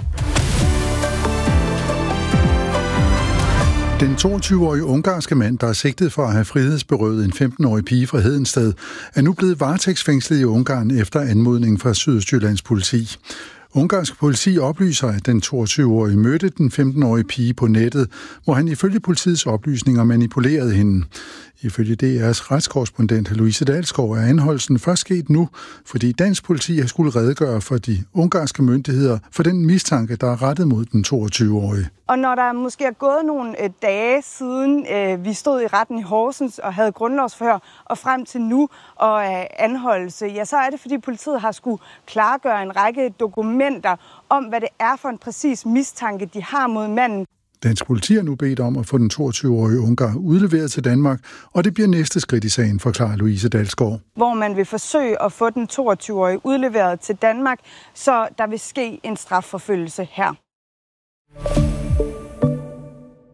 Den 22-årige ungarske mand, der er sigtet for at have frihedsberøvet en 15-årig pige fra Hedensted, er nu blevet varetægtsfængslet i Ungarn efter anmodning fra Sydøstjyllands politi. Ungarsk politi oplyser, at den 22-årige mødte den 15-årige pige på nettet, hvor han ifølge politiets oplysninger manipulerede hende. Ifølge DR's retskorrespondent Louise Dalsgaard er anholdelsen først sket nu, fordi dansk politi har skulle redegøre for de ungarske myndigheder for den mistanke, der er rettet mod den 22-årige. Og når der måske er gået nogle dage siden vi stod i retten i Horsens og havde grundlovsforhør, og frem til nu og anholdelse, ja, så er det, fordi politiet har skulle klargøre en række dokumenter om, hvad det er for en præcis mistanke, de har mod manden. Dansk politi har nu bedt om at få den 22-årige ungar udleveret til Danmark, og det bliver næste skridt i sagen, forklarer Louise Dalsgaard. Hvor man vil forsøge at få den 22-årige udleveret til Danmark, så der vil ske en strafforfølgelse her.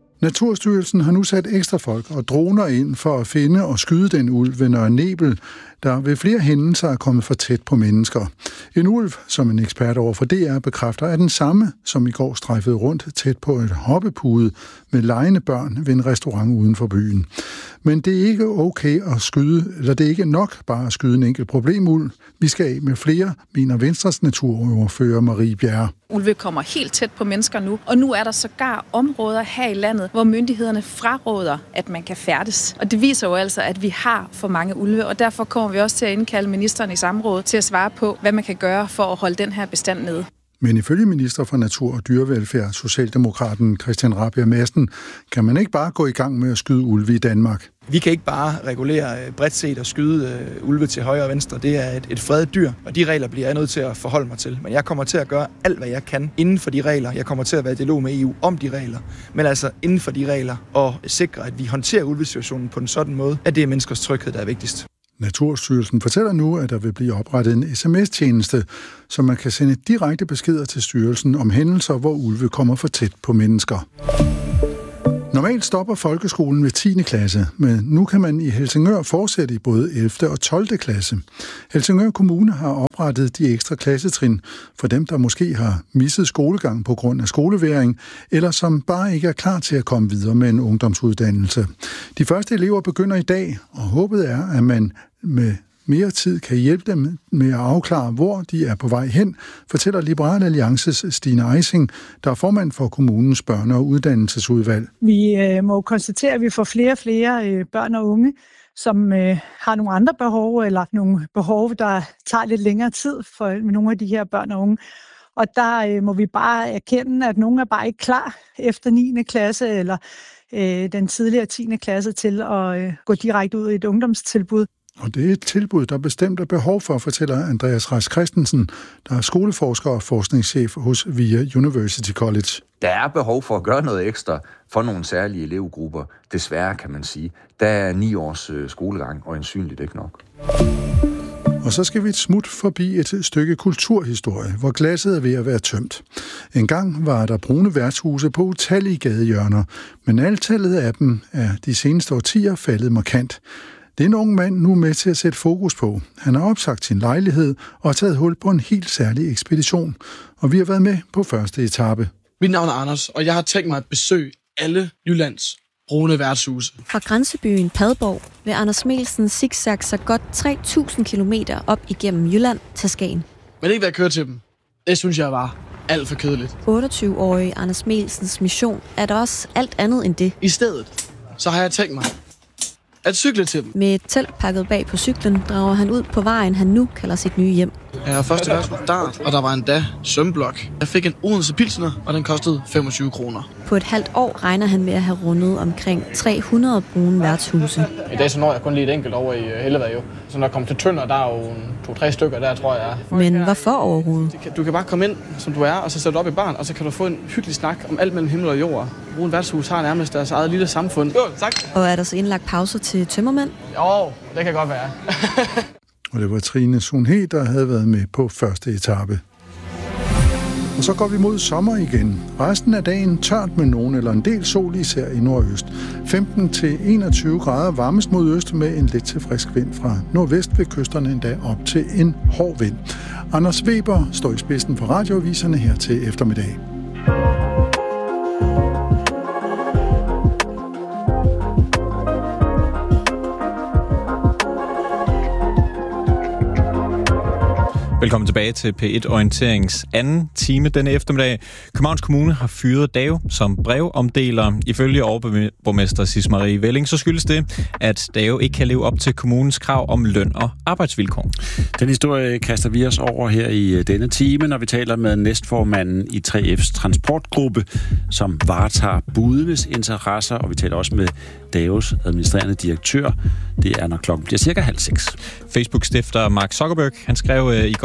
Naturstyrelsen har nu sat ekstra folk og droner ind for at finde og skyde den ulv ved Nørre Nebel, der ved flere hændelser er kommet for tæt på mennesker. En ulv, som en ekspert over for DR bekræfter, er den samme, som i går strejfede rundt tæt på et hoppepude med legende børn ved en restaurant uden for byen. Men det er ikke okay at skyde, eller det er ikke nok bare at skyde en enkelt problemulv. Vi skal af med flere, mener Venstres naturordfører Marie Bjerre. Ulve kommer helt tæt på mennesker nu, og nu er der sågar områder her i landet, hvor myndighederne fraråder, at man kan færdes. Og det viser jo altså, at vi har for mange ulve, og derfor kommer vi også til at indkalde ministeren i samråd til at svare på, hvad man kan gøre for at holde den her bestand nede. Men ifølge minister for Natur og Dyrevelfærd, Socialdemokraten Christian Rabjerg Madsen, kan man ikke bare gå i gang med at skyde ulve i Danmark. Vi kan ikke bare regulere bredt set og skyde ulve til højre og venstre. Det er et fredet dyr, og de regler bliver jeg nødt til at forholde mig til. Men jeg kommer til at gøre alt, hvad jeg kan inden for de regler. Jeg kommer til at være i dialog med EU om de regler, men altså inden for de regler og sikre, at vi håndterer ulvesituationen på en sådan måde, at det er menneskers tryghed, der er vigtigst. Naturstyrelsen fortæller nu, at der vil blive oprettet en sms-tjeneste, så man kan sende direkte beskeder til styrelsen om hændelser, hvor ulve kommer for tæt på mennesker. Normalt stopper folkeskolen ved 10. klasse, men nu kan man i Helsingør fortsætte i både 11. og 12. klasse. Helsingør Kommune har oprettet de ekstra klassetrin for dem, der måske har misset skolegang på grund af skoleværing, eller som bare ikke er klar til at komme videre med en ungdomsuddannelse. De første elever begynder i dag, og håbet er, at man med mere tid kan hjælpe dem med at afklare, hvor de er på vej hen, fortæller Liberal Alliances Stine Eising, der er formand for kommunens børne- og uddannelsesudvalg. Vi må konstatere, at vi får flere og flere børn og unge, som har nogle andre behov, eller nogle behov, der tager lidt længere tid for nogle af de her børn og unge. Og der må vi bare erkende, at nogle er bare ikke klar efter 9. klasse, eller den tidligere 10. klasse til at gå direkte ud i et ungdomstilbud. Og det er et tilbud, der bestemt er behov for, fortæller Andreas Rask Christensen, der er skoleforsker og forskningschef hos VIA University College. Der er behov for at gøre noget ekstra for nogle særlige elevgrupper. Desværre kan man sige. Der er 9 års skolegang og øjensynligt ikke nok. Og så skal vi et smut forbi et stykke kulturhistorie, hvor glasset er ved at være tømt. En gang var der brune værtshuse på utallige gadehjørner, men antallet af dem er de seneste årtier faldet markant. Det er en ung mand nu med til at sætte fokus på. Han har opsagt sin lejlighed og taget hul på en helt særlig ekspedition. Og vi har været med på første etape. Mit navn er Anders, og jeg har tænkt mig at besøge alle Jyllands brune værtshuse. Fra grænsebyen Padborg vil Anders Melsen zigzag sig godt 3.000 kilometer op igennem Jylland til Skagen. Men ikke hvad jeg kører til dem. Det synes jeg var alt for kedeligt. 28-årige Anders Melsens mission er da også alt andet end det. I stedet så har jeg tænkt mig at cykle til dem. Med et telt pakket bag på cyklen drager han ud på vejen, han nu kalder sit nye hjem. Jeg har første værtshus Dart, og der var endda sømblok. Jeg fik en Odense Pilsner, og den kostede 25 kroner. På et halvt år regner han med at have rundet omkring 300 brune værtshuse. I dag så når jeg kun lige et enkelt over i Hellevad jo. Så når jeg kommer til Tønder, der er jo 2-3 stykker der, tror jeg. Men hvorfor overhovedet? Du kan bare komme ind, som du er, og så sætte op i baren, og så kan du få en hyggelig snak om alt mellem himmel og jord. Brune værtshus har nærmest deres eget lille samfund. Jo, tak. Og er der så indlagt pauser til tømmermænd? Jo, det kan godt være. Og det var Trine Sunhe, der havde været med på første etape. Og så går vi mod sommer igen. Resten af dagen tørt med nogen eller en del sol, især i nordøst. 15-21 grader varmest mod øst med en lidt til frisk vind fra nordvest ved kysterne endda op til en hård vind. Anders Weber står i spidsen for radioaviserne her til eftermiddag. Velkommen tilbage til P1 Orienterings anden time denne eftermiddag. Københavns Kommune har fyret Dao som brevomdeler. Ifølge overborgmester Sis Marie Velling, så skyldes det, at Dao ikke kan leve op til kommunens krav om løn og arbejdsvilkår. Den historie kaster vi os over her i denne time, når vi taler med næstformanden i 3F's transportgruppe, som varetager budenes interesser, og vi taler også med Daos administrerende direktør. Det er, når klokken bliver cirka 5:30. Facebook-stifter Mark Zuckerberg, han skrev i går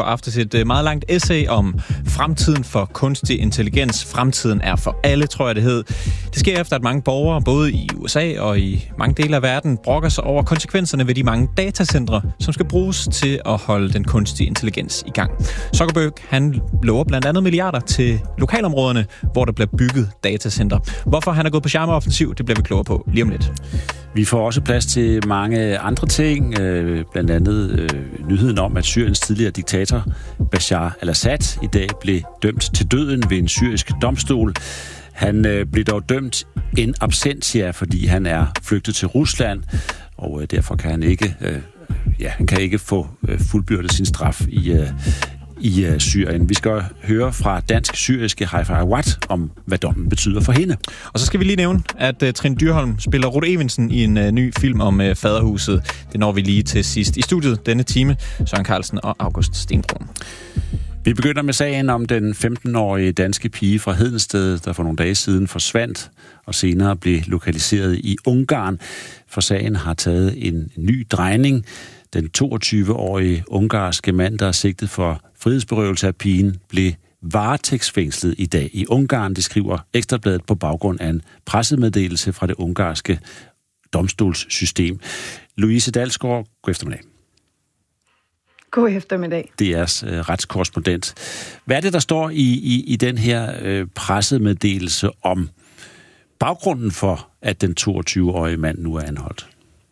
går aftes et meget langt essay om fremtiden for kunstig intelligens. Fremtiden er for alle, tror jeg det hed. Det sker efter, at mange borgere, både i USA og i mange dele af verden, brokker sig over konsekvenserne ved de mange datacentre, som skal bruges til at holde den kunstige intelligens i gang. Zuckerberg, han lover blandt andet milliarder til lokalområderne, hvor der bliver bygget datacenter. Hvorfor han er gået på charmeoffensiv, det bliver vi klogere på lige om lidt. Vi får også plads til mange andre ting, blandt andet nyheden om, at Syriens tidligere diktator Bashar al-Assad i dag blev dømt til døden ved en syrisk domstol. Han blev dog dømt in absentia, fordi han er flygtet til Rusland, og derfor kan han ikke få fuldbyrdet sin straf i Syrien. Vi skal høre fra dansk-syriske Haifa Awad om, hvad dommen betyder for hende. Og så skal vi lige nævne, at Trine Dyrholm spiller Ruth Evensen i en ny film om faderhuset. Det når vi lige til sidst i studiet denne time. Søren Carlsen og August Stenbrun. Vi begynder med sagen om den 15-årige danske pige fra Hedensted, der for nogle dage siden forsvandt og senere blev lokaliseret i Ungarn. For sagen har taget en ny drejning. Den 22-årige ungarske mand, der er sigtet for frihedsberøvelse af pigen, blev varetægtsfængslet i dag i Ungarn. Det skriver Ekstra Bladet på baggrund af en pressemeddelelse fra det ungarske domstolssystem. Louise Dalsgaard, god eftermiddag. God eftermiddag. DR's retskorrespondent. Hvad er det, der står i den her pressemeddelelse om baggrunden for, at den 22-årige mand nu er anholdt?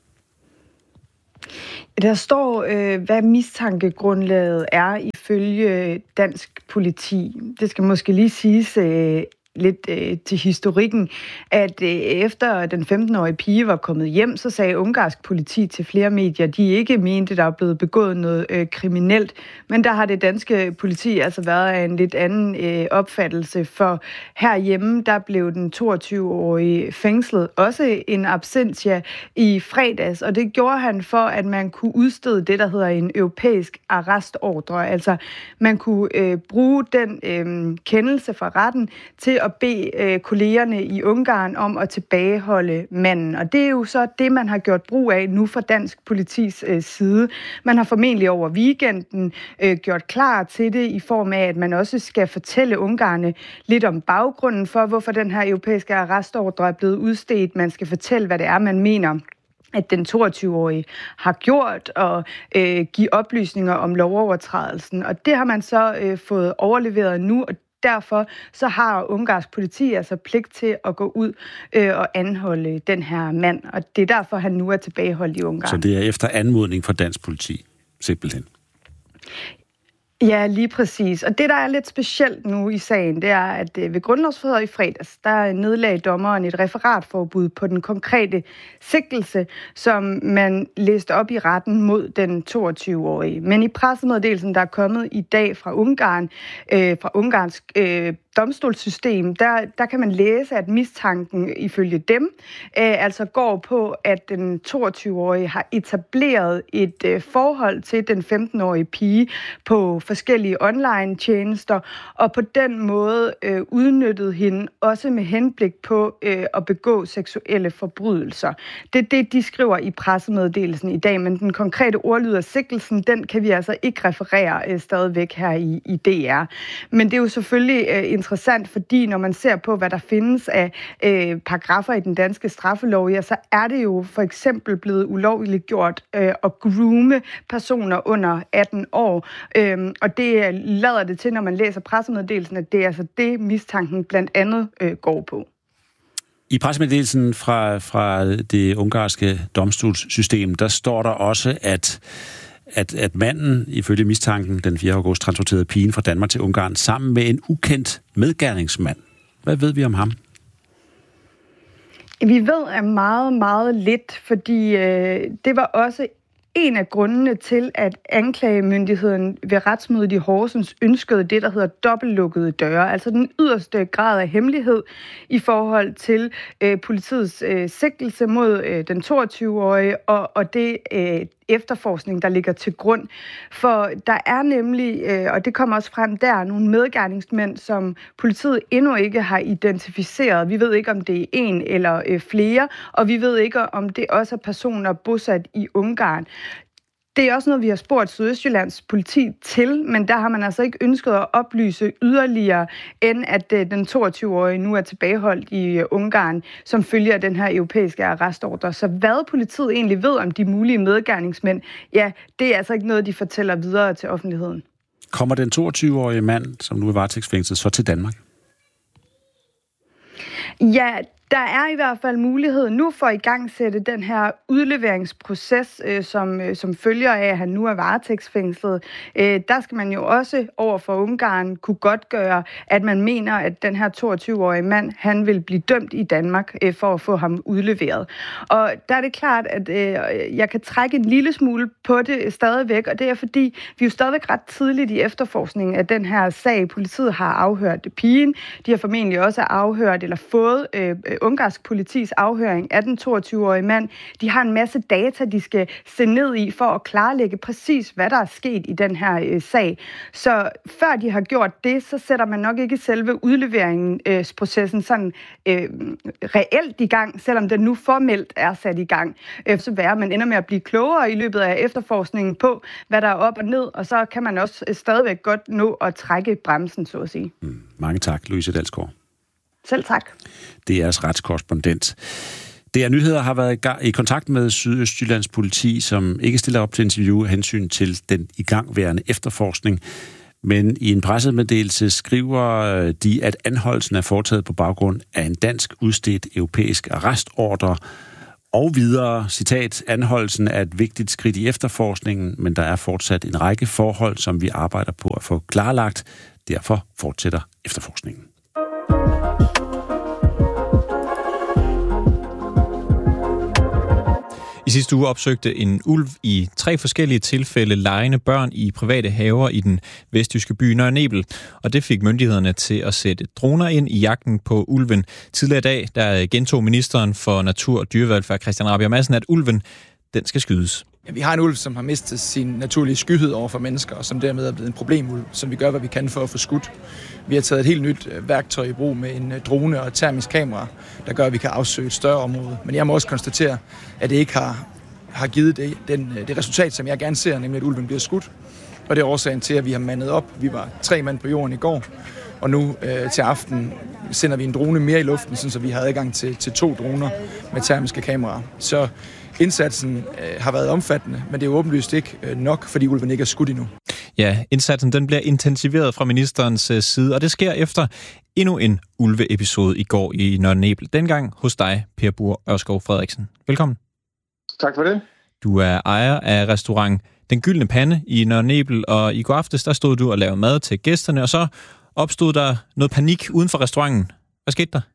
Der står, hvad mistankegrundlaget er ifølge dansk politi. Det skal måske lige siges lidt til historikken, at efter den 15-årige pige var kommet hjem, så sagde ungarsk politi til flere medier, de ikke mente, der er blevet begået noget kriminelt. Men der har det danske politi altså været af en lidt anden opfattelse, for herhjemme, der blev den 22-årige fængslet, også en absentia i fredags, og det gjorde han for, at man kunne udstede det, der hedder en europæisk arrestordre. Altså, man kunne bruge den kendelse fra retten til at bede kollegerne i Ungarn om at tilbageholde manden. Og det er jo så det, man har gjort brug af nu fra dansk politis side. Man har formentlig over weekenden gjort klar til det i form af, at man også skal fortælle ungarerne lidt om baggrunden for, hvorfor den her europæiske arrestordre er blevet udstedt. Man skal fortælle, hvad det er, man mener, at den 22-årige har gjort, og give oplysninger om lovovertrædelsen. Og det har man så fået overleveret nu, og derfor så har ungarsk politi altså pligt til at gå ud og anholde den her mand, og det er derfor, han nu er tilbageholdt i Ungarn. Så det er efter anmodning fra dansk politi, simpelthen? Ja, lige præcis. Og det, der er lidt specielt nu i sagen, det er, at ved grundlovsforhøret i fredags, der nedlagde dommeren et referatforbud på den konkrete sigtelse, som man læste op i retten mod den 22-årige. Men i pressemeddelelsen, der er kommet i dag fra Ungarn, fra ungarsk domstolssystem, der kan man læse, at mistanken ifølge dem altså går på, at den 22-årige har etableret et forhold til den 15-årige pige på forskellige online-tjenester, og på den måde udnyttede hende også med henblik på at begå seksuelle forbrydelser. Det er det, de skriver i pressemeddelelsen i dag, men den konkrete ordlyd af sigtelsen, den kan vi altså ikke referere stadigvæk her i DR. Men det er jo selvfølgelig interessant, fordi når man ser på, hvad der findes af paragrafer i den danske straffelov, ja, så er det jo for eksempel blevet ulovligt gjort at groome personer under 18 år. Og det lader det til, når man læser pressemeddelelsen, at det er altså det, mistanken blandt andet går på. I pressemeddelelsen fra det ungarske domstolssystem, der står der også, at manden, ifølge mistanken, den 4. august, transporterede pigen fra Danmark til Ungarn sammen med en ukendt medgerningsmand. Hvad ved vi om ham? Vi ved meget, meget lidt, fordi det var også en af grundene til, at anklagemyndigheden ved retsmødet i Horsens ønskede det, der hedder dobbeltlukkede døre, altså den yderste grad af hemmelighed i forhold til politiets sigtelse mod den 22-årige og det efterforskning, der ligger til grund. For der er nemlig, og det kommer også frem der, nogle medgerningsmænd, som politiet endnu ikke har identificeret. Vi ved ikke, om det er en eller flere, og vi ved ikke, om det også er personer bosat i Ungarn. Det er også noget, vi har spurgt Sydøstjyllands politi til, men der har man altså ikke ønsket at oplyse yderligere, end at den 22-årige nu er tilbageholdt i Ungarn, som følger den her europæiske arrestordre. Så hvad politiet egentlig ved om de mulige medgerningsmænd, ja, det er altså ikke noget, de fortæller videre til offentligheden. Kommer den 22-årige mand, som nu er varetægtsfængslet, så til Danmark? Ja, der er i hvert fald mulighed nu for at igangsætte den her udleveringsproces, som følger af, at han nu er varetægtsfængslet. Der skal man jo også over for Ungarn kunne godtgøre, at man mener, at den her 22-årige mand, han vil blive dømt i Danmark for at få ham udleveret. Og der er det klart, at jeg kan trække en lille smule på det stadigvæk, og det er fordi, vi er jo stadigvæk ret tidligt i efterforskningen af den her sag. Politiet har afhørt pigen. De har formentlig også afhørt eller fået ungarsk politis afhøring af den 22-årige mand. De har en masse data, de skal se ned i for at klarlægge præcis, hvad der er sket i den her sag. Så før de har gjort det, så sætter man nok ikke selve udleveringsprocessen sådan reelt i gang, selvom den nu formelt er sat i gang. Så man ender med at blive klogere i løbet af efterforskningen på, hvad der er op og ned, og så kan man også stadigvæk godt nå at trække bremsen, så at sige. Mange tak, Louise Dalsgaard. Selv tak. DR's retskorrespondent. DR Nyheder har været i kontakt med Sydøstjyllands politi, som ikke stiller op til interview af hensyn til den igangværende efterforskning. Men i en pressemeddelelse skriver de, at anholdelsen er foretaget på baggrund af en dansk udstedt europæisk arrestordre. Og videre, citat, anholdelsen er et vigtigt skridt i efterforskningen, men der er fortsat en række forhold, som vi arbejder på at få klarlagt. Derfor fortsætter efterforskningen. I sidste uge opsøgte en ulv i 3 forskellige tilfælde legende børn i private haver i den vestjyske by Nørre Nebel, og det fik myndighederne til at sætte droner ind i jagten på ulven. Tidligere i dag, der gentog ministeren for Natur og Dyrevelfærd, Christian Rabjerg Madsen, at ulven, den skal skydes. Ja, vi har en ulv, som har mistet sin naturlige skyhed over for mennesker, og som dermed er blevet en problemulv, som vi gør, hvad vi kan for at få skudt. Vi har taget et helt nyt værktøj i brug med en drone og et termisk kamera, der gør, at vi kan afsøge et større område. Men jeg må også konstatere, at det ikke har givet det resultat, som jeg gerne ser, nemlig at ulven bliver skudt. Og det er årsagen til, at vi har mandet op. Vi var 3 mand på jorden i går, og nu til aften sender vi en drone mere i luften, så vi har adgang til 2 droner med termiske kameraer. Så indsatsen har været omfattende, men det er jo åbenlyst ikke nok, fordi ulven ikke er skudt endnu. Ja, indsatsen den bliver intensiveret fra ministerens side, og det sker efter endnu en ulveepisode i går i Nørre Nebel. Dengang hos dig, Per Bur Ørskov Frederiksen. Velkommen. Tak for det. Du er ejer af restaurant Den Gyldne Pande i Nørre Nebel, og i går aftes der stod du og lavede mad til gæsterne, og så opstod der noget panik uden for restauranten. Hvad skete der?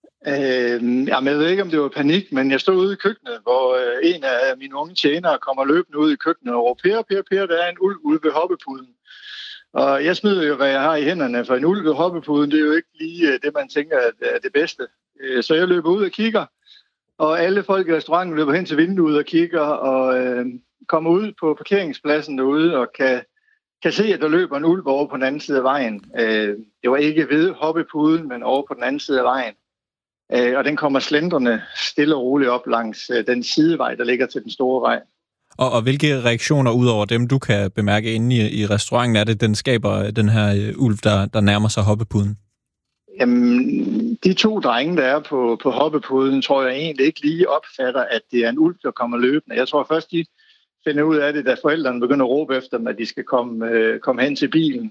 Jeg ved ikke, om det var panik, men jeg stod ude i køkkenet, hvor en af mine unge tjenere kommer løbende ud i køkkenet og råber, Per, der er en ulv ude ved hoppepuden. Og jeg smider jo, hvad jeg har i hænderne, for en ulv ved hoppepuden, det er jo ikke lige det, man tænker er det bedste. Så jeg løber ud og kigger, og alle folk i restauranten løber hen til vinduet og kigger, og kommer ud på parkeringspladsen derude og kan se, at der løber en ulv over på den anden side af vejen. Det var ikke ved hoppepuden, men over på den anden side af vejen. Og den kommer slendrende stille og roligt op langs den sidevej, der ligger til den store vej. Og hvilke reaktioner ud over dem, du kan bemærke inde i restauranten, er det, den skaber den her ulv, der nærmer sig hoppepuden? Jamen, de 2 drenge, der er på hoppepuden, tror jeg egentlig ikke lige opfatter, at det er en ulv, der kommer løbende. Jeg tror først, de finder ud af det, da forældrene begynder at råbe efter dem, at de skal komme hen til bilen.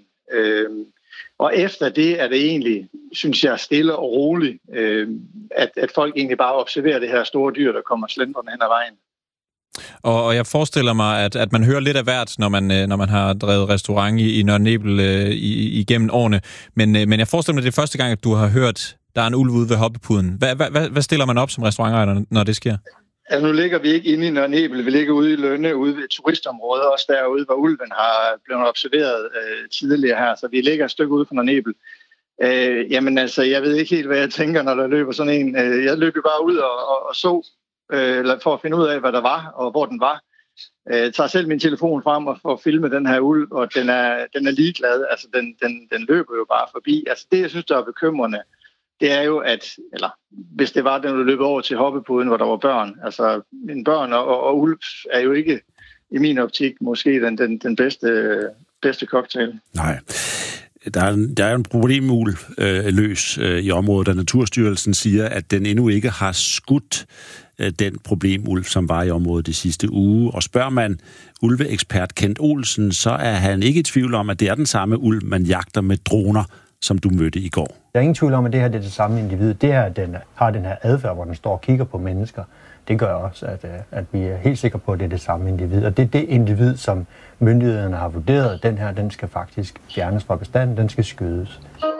Og efter det er det egentlig, synes jeg, stille og roligt, at folk egentlig bare observerer det her store dyr, der kommer slendrende hen ad vejen. Og jeg forestiller mig, at man hører lidt af hvert, når man har drevet restaurant i Nørre Nebel igennem årene. Men jeg forestiller mig, at det er første gang, at du har hørt, der er en ulv ude ved hoppepuden. Hvad stiller man op som restaurantejer, når det sker? Altså, nu ligger vi ikke inde i Nørre Nebel. Vi ligger ude i Lønne, ude ved et turistområde, også derude, hvor ulven har blevet observeret tidligere her. Så vi ligger et stykke ude fra Nørre Nebel. Jamen altså, jeg ved ikke helt, hvad jeg tænker, når der løber sådan en. Jeg løb bare ud og så, for at finde ud af, hvad der var, og hvor den var. Tager selv min telefon frem og filme den her ulv, og den er ligeglad. Altså, den løber jo bare forbi. Altså, det, jeg synes, der er bekymrende, det er jo, hvis det var, den løb over til hoppepuden, hvor der var børn. Altså, en børn og ulv er jo ikke i min optik måske den bedste cocktail. Nej. Der er en problemul løs i området, og Naturstyrelsen siger, at den endnu ikke har skudt den problemulv, som var i området de sidste uge. Og spørger man ulveekspert Kent Olsen, så er han ikke i tvivl om, at det er den samme ulv, man jagter med droner, som du mødte i går. Der er ingen tvivl om, at det her det er det samme individ. Det her, den har den her adfærd, hvor den står og kigger på mennesker. Det gør også, at vi er helt sikre på, at det er det samme individ. Og det er det individ, som myndighederne har vurderet. Den skal faktisk fjernes fra bestanden. Den skal skydes.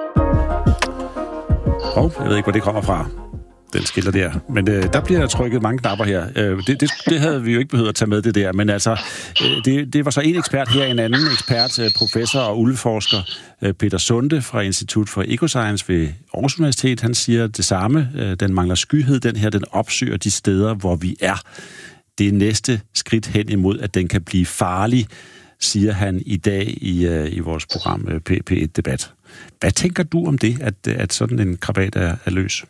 Jeg ved ikke, hvor det kommer fra. Den skiller der. Men der bliver trykket mange knapper her. Det havde vi jo ikke behøvet at tage med, det der. Men altså, det var så en ekspert her, en anden ekspert, professor og ulveforsker, Peter Sunde fra Institut for Ecoscience ved Aarhus Universitet. Han siger det samme. Den mangler skyhed, den her. Den opsøger de steder, hvor vi er. Det er næste skridt hen imod, at den kan blive farlig, siger han i dag i vores program P1 Debat. Hvad tænker du om det, at sådan en krabat er løs?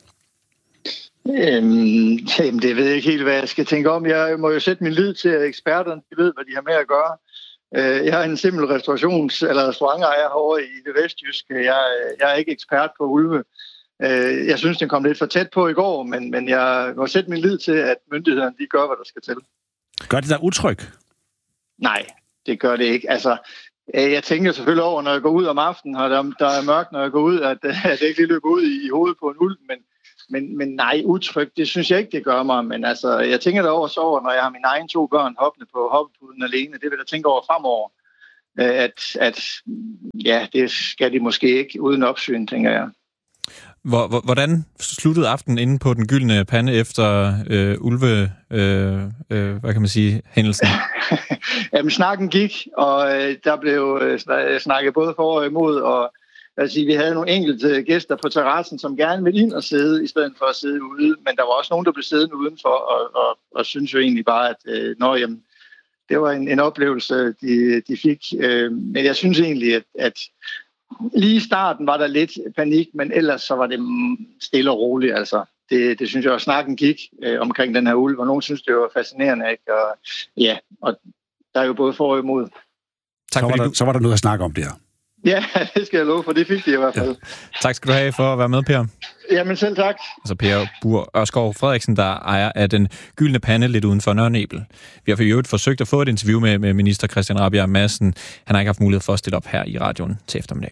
Det ved jeg ikke helt, hvad jeg skal tænke om. Jeg må jo sætte min lid til, at eksperterne ved, hvad de har med at gøre. Jeg er en simpel restaurantejer herovre i det vestjyske. Jeg er ikke ekspert på ulve. Jeg synes, den kom lidt for tæt på i går, men jeg må sætte min lid til, at myndighederne de gør, hvad der skal til. Gør det der utryg? Nej, det gør det ikke. Altså, jeg tænker selvfølgelig over, når jeg går ud om aftenen, og der er mørkt, når jeg går ud, at det ikke lige løber ud i hovedet på en ulv, men nej, utryg, det synes jeg ikke, det gør mig. Men altså, jeg tænker derover så over, når jeg har mine egne 2 børn hoppende på hoppepuden alene, det vil jeg tænke over fremover. Det skal de måske ikke uden opsyn, tænker jeg. Hvordan sluttede aftenen inde på den gyldne pande efter hændelsen? Jamen, snakken gik, og der blev snakket både for og imod, og vi havde nogle enkelte gæster på terrassen, som gerne ville ind og sidde, i stedet for at sidde ude, men der var også nogen, der blev siddende udenfor, og synes jo egentlig bare, at det var en oplevelse, de fik. Men jeg synes egentlig, at lige i starten var der lidt panik, men ellers så var det stille og roligt. Altså, det synes jeg også, snakken gik omkring den her ulv, og nogen synes, det var fascinerende. Ikke? Og der er jo både for og imod. Så var der noget at snakke om der. Ja, det skal jeg love for. Det fik de i hvert fald. Ja. Tak skal du have for at være med, Per. Jamen selv tak. Altså Per Bur Ørskov Frederiksen, der ejer af den gyldne pande lidt uden for Nørre Nebel. Vi har for øvrigt forsøgt at få et interview med minister Christian Rabjerg Madsen. Han har ikke haft mulighed for at stille op her i radioen til eftermiddag.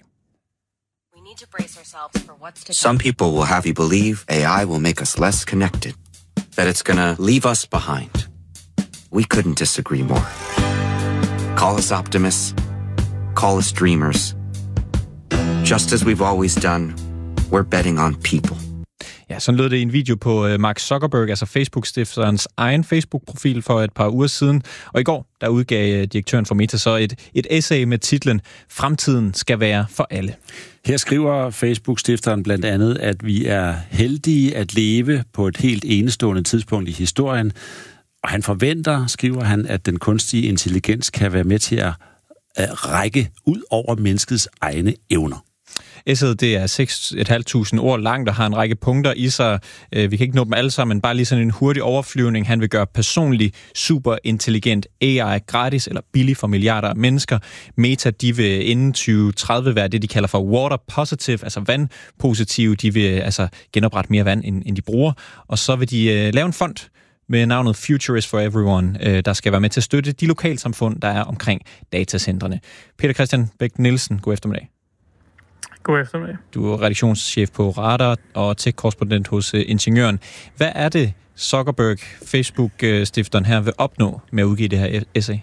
Some people will have you believe AI will make us less connected, that it's gonna leave us behind. We couldn't disagree more. Call us optimists, call us dreamers. Just as we've always done, we're betting on people. Ja, sådan lød det i en video på Mark Zuckerberg, altså Facebook-stifterens egen Facebook-profil for et par uger siden. Og i går, der udgav direktøren for Meta så et essay med titlen "Fremtiden skal være for alle". Her skriver Facebook-stifteren blandt andet, at vi er heldige at leve på et helt enestående tidspunkt i historien. Og han forventer, skriver han, at den kunstige intelligens kan være med til at række ud over menneskets egne evner. Essayet, det er 6.500 ord langt og har en række punkter i sig. Vi kan ikke nå dem alle sammen, men bare lige sådan en hurtig overflyvning. Han vil gøre personlig, superintelligent AI gratis eller billig for milliarder af mennesker. Meta, de vil inden 2030 være det, de kalder for water positive, altså vandpositive. De vil altså genoprette mere vand, end de bruger. Og så vil de lave en fond med navnet Future is for Everyone, der skal være med til at støtte de lokalsamfund, der er omkring datacentrene. Peter Christian Bæk Nielsen, god eftermiddag. God eftermiddag. Du er redaktionschef på Radar og tech-korrespondent hos Ingeniøren. Hvad er det, Zuckerberg, Facebook-stifteren her, vil opnå med at udgive det her essay?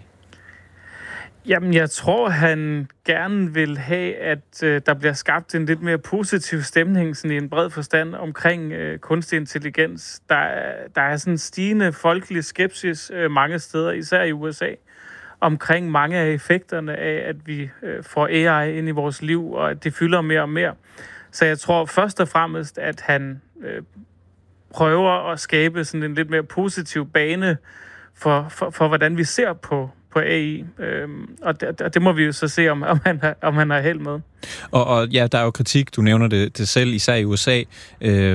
Jamen, jeg tror, han gerne vil have, at der bliver skabt en lidt mere positiv stemning, sådan i en bred forstand, omkring kunstig intelligens. Der er sådan en stigende folkelig skepsis mange steder, især i USA, omkring mange af effekterne af, at vi får AI ind i vores liv, og at det fylder mere og mere. Så jeg tror først og fremmest, at han prøver at skabe sådan en lidt mere positiv bane for hvordan vi ser på AI. Og det må vi jo så se, om han har held med. Og ja, der er jo kritik, du nævner det selv, især i USA,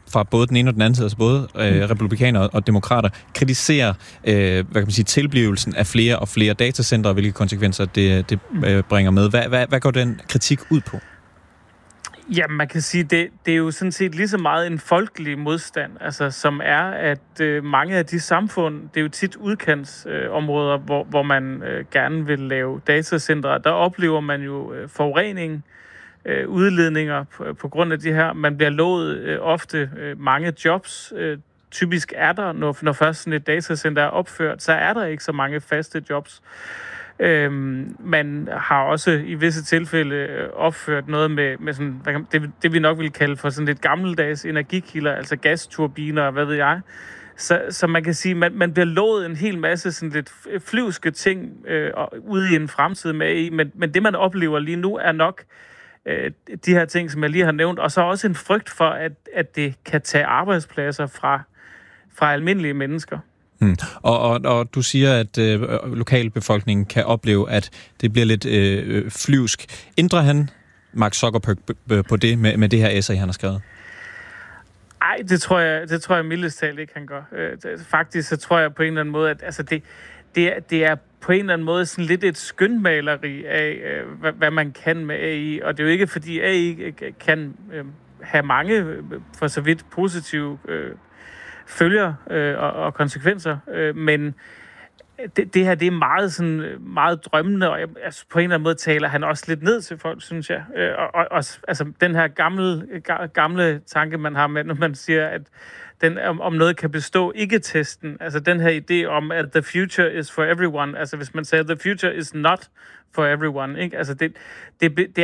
fra både den ene og den anden side, altså både republikanere og demokrater, kritiserer tilblivelsen af flere og flere datacentre, og hvilke konsekvenser det bringer med. Hvad går den kritik ud på? Ja, man kan sige, det er jo sådan set lige så meget en folkelig modstand, altså som er, at mange af de samfund, det er jo tit udkantsområder, hvor man gerne vil lave datacentre, der oplever man jo forurening, udledninger på grund af de her. Man bliver lovet ofte mange jobs. Typisk er der, når først sådan et datacenter er opført, så er der ikke så mange faste jobs. Man har også i visse tilfælde opført noget med sådan, det vi nok vil kalde for sådan lidt gammeldags energikilder, altså gasturbiner og hvad ved jeg. Så man kan sige, man bliver lovet en hel masse sådan lidt flyvske ting ude i en fremtid med AI, men det man oplever lige nu er nok de her ting, som jeg lige har nævnt, og så også en frygt for, at det kan tage arbejdspladser fra almindelige mennesker. Og du siger, at lokalbefolkningen kan opleve, at det bliver lidt flyvsk. Ændrer han Mark Zuckerberg på det med det her essay, han har skrevet? Nej, det tror jeg mildest talt ikke, han gør. Faktisk så tror jeg på en eller anden måde, at altså det er på en eller anden måde sådan lidt et skønmaleri af, hvad man kan med AI. Og det er jo ikke, fordi AI kan have mange, for så vidt, positive følger og konsekvenser, men det her, det er meget sådan meget drømmende, og altså, på en eller anden måde taler han også lidt ned til folk, synes jeg. Og altså den her gamle tanke, man har med, når man siger, at om noget kan bestå ikke-testen, altså den her idé om, at the future is for everyone, altså hvis man siger, the future is not for everyone, ikke? Altså det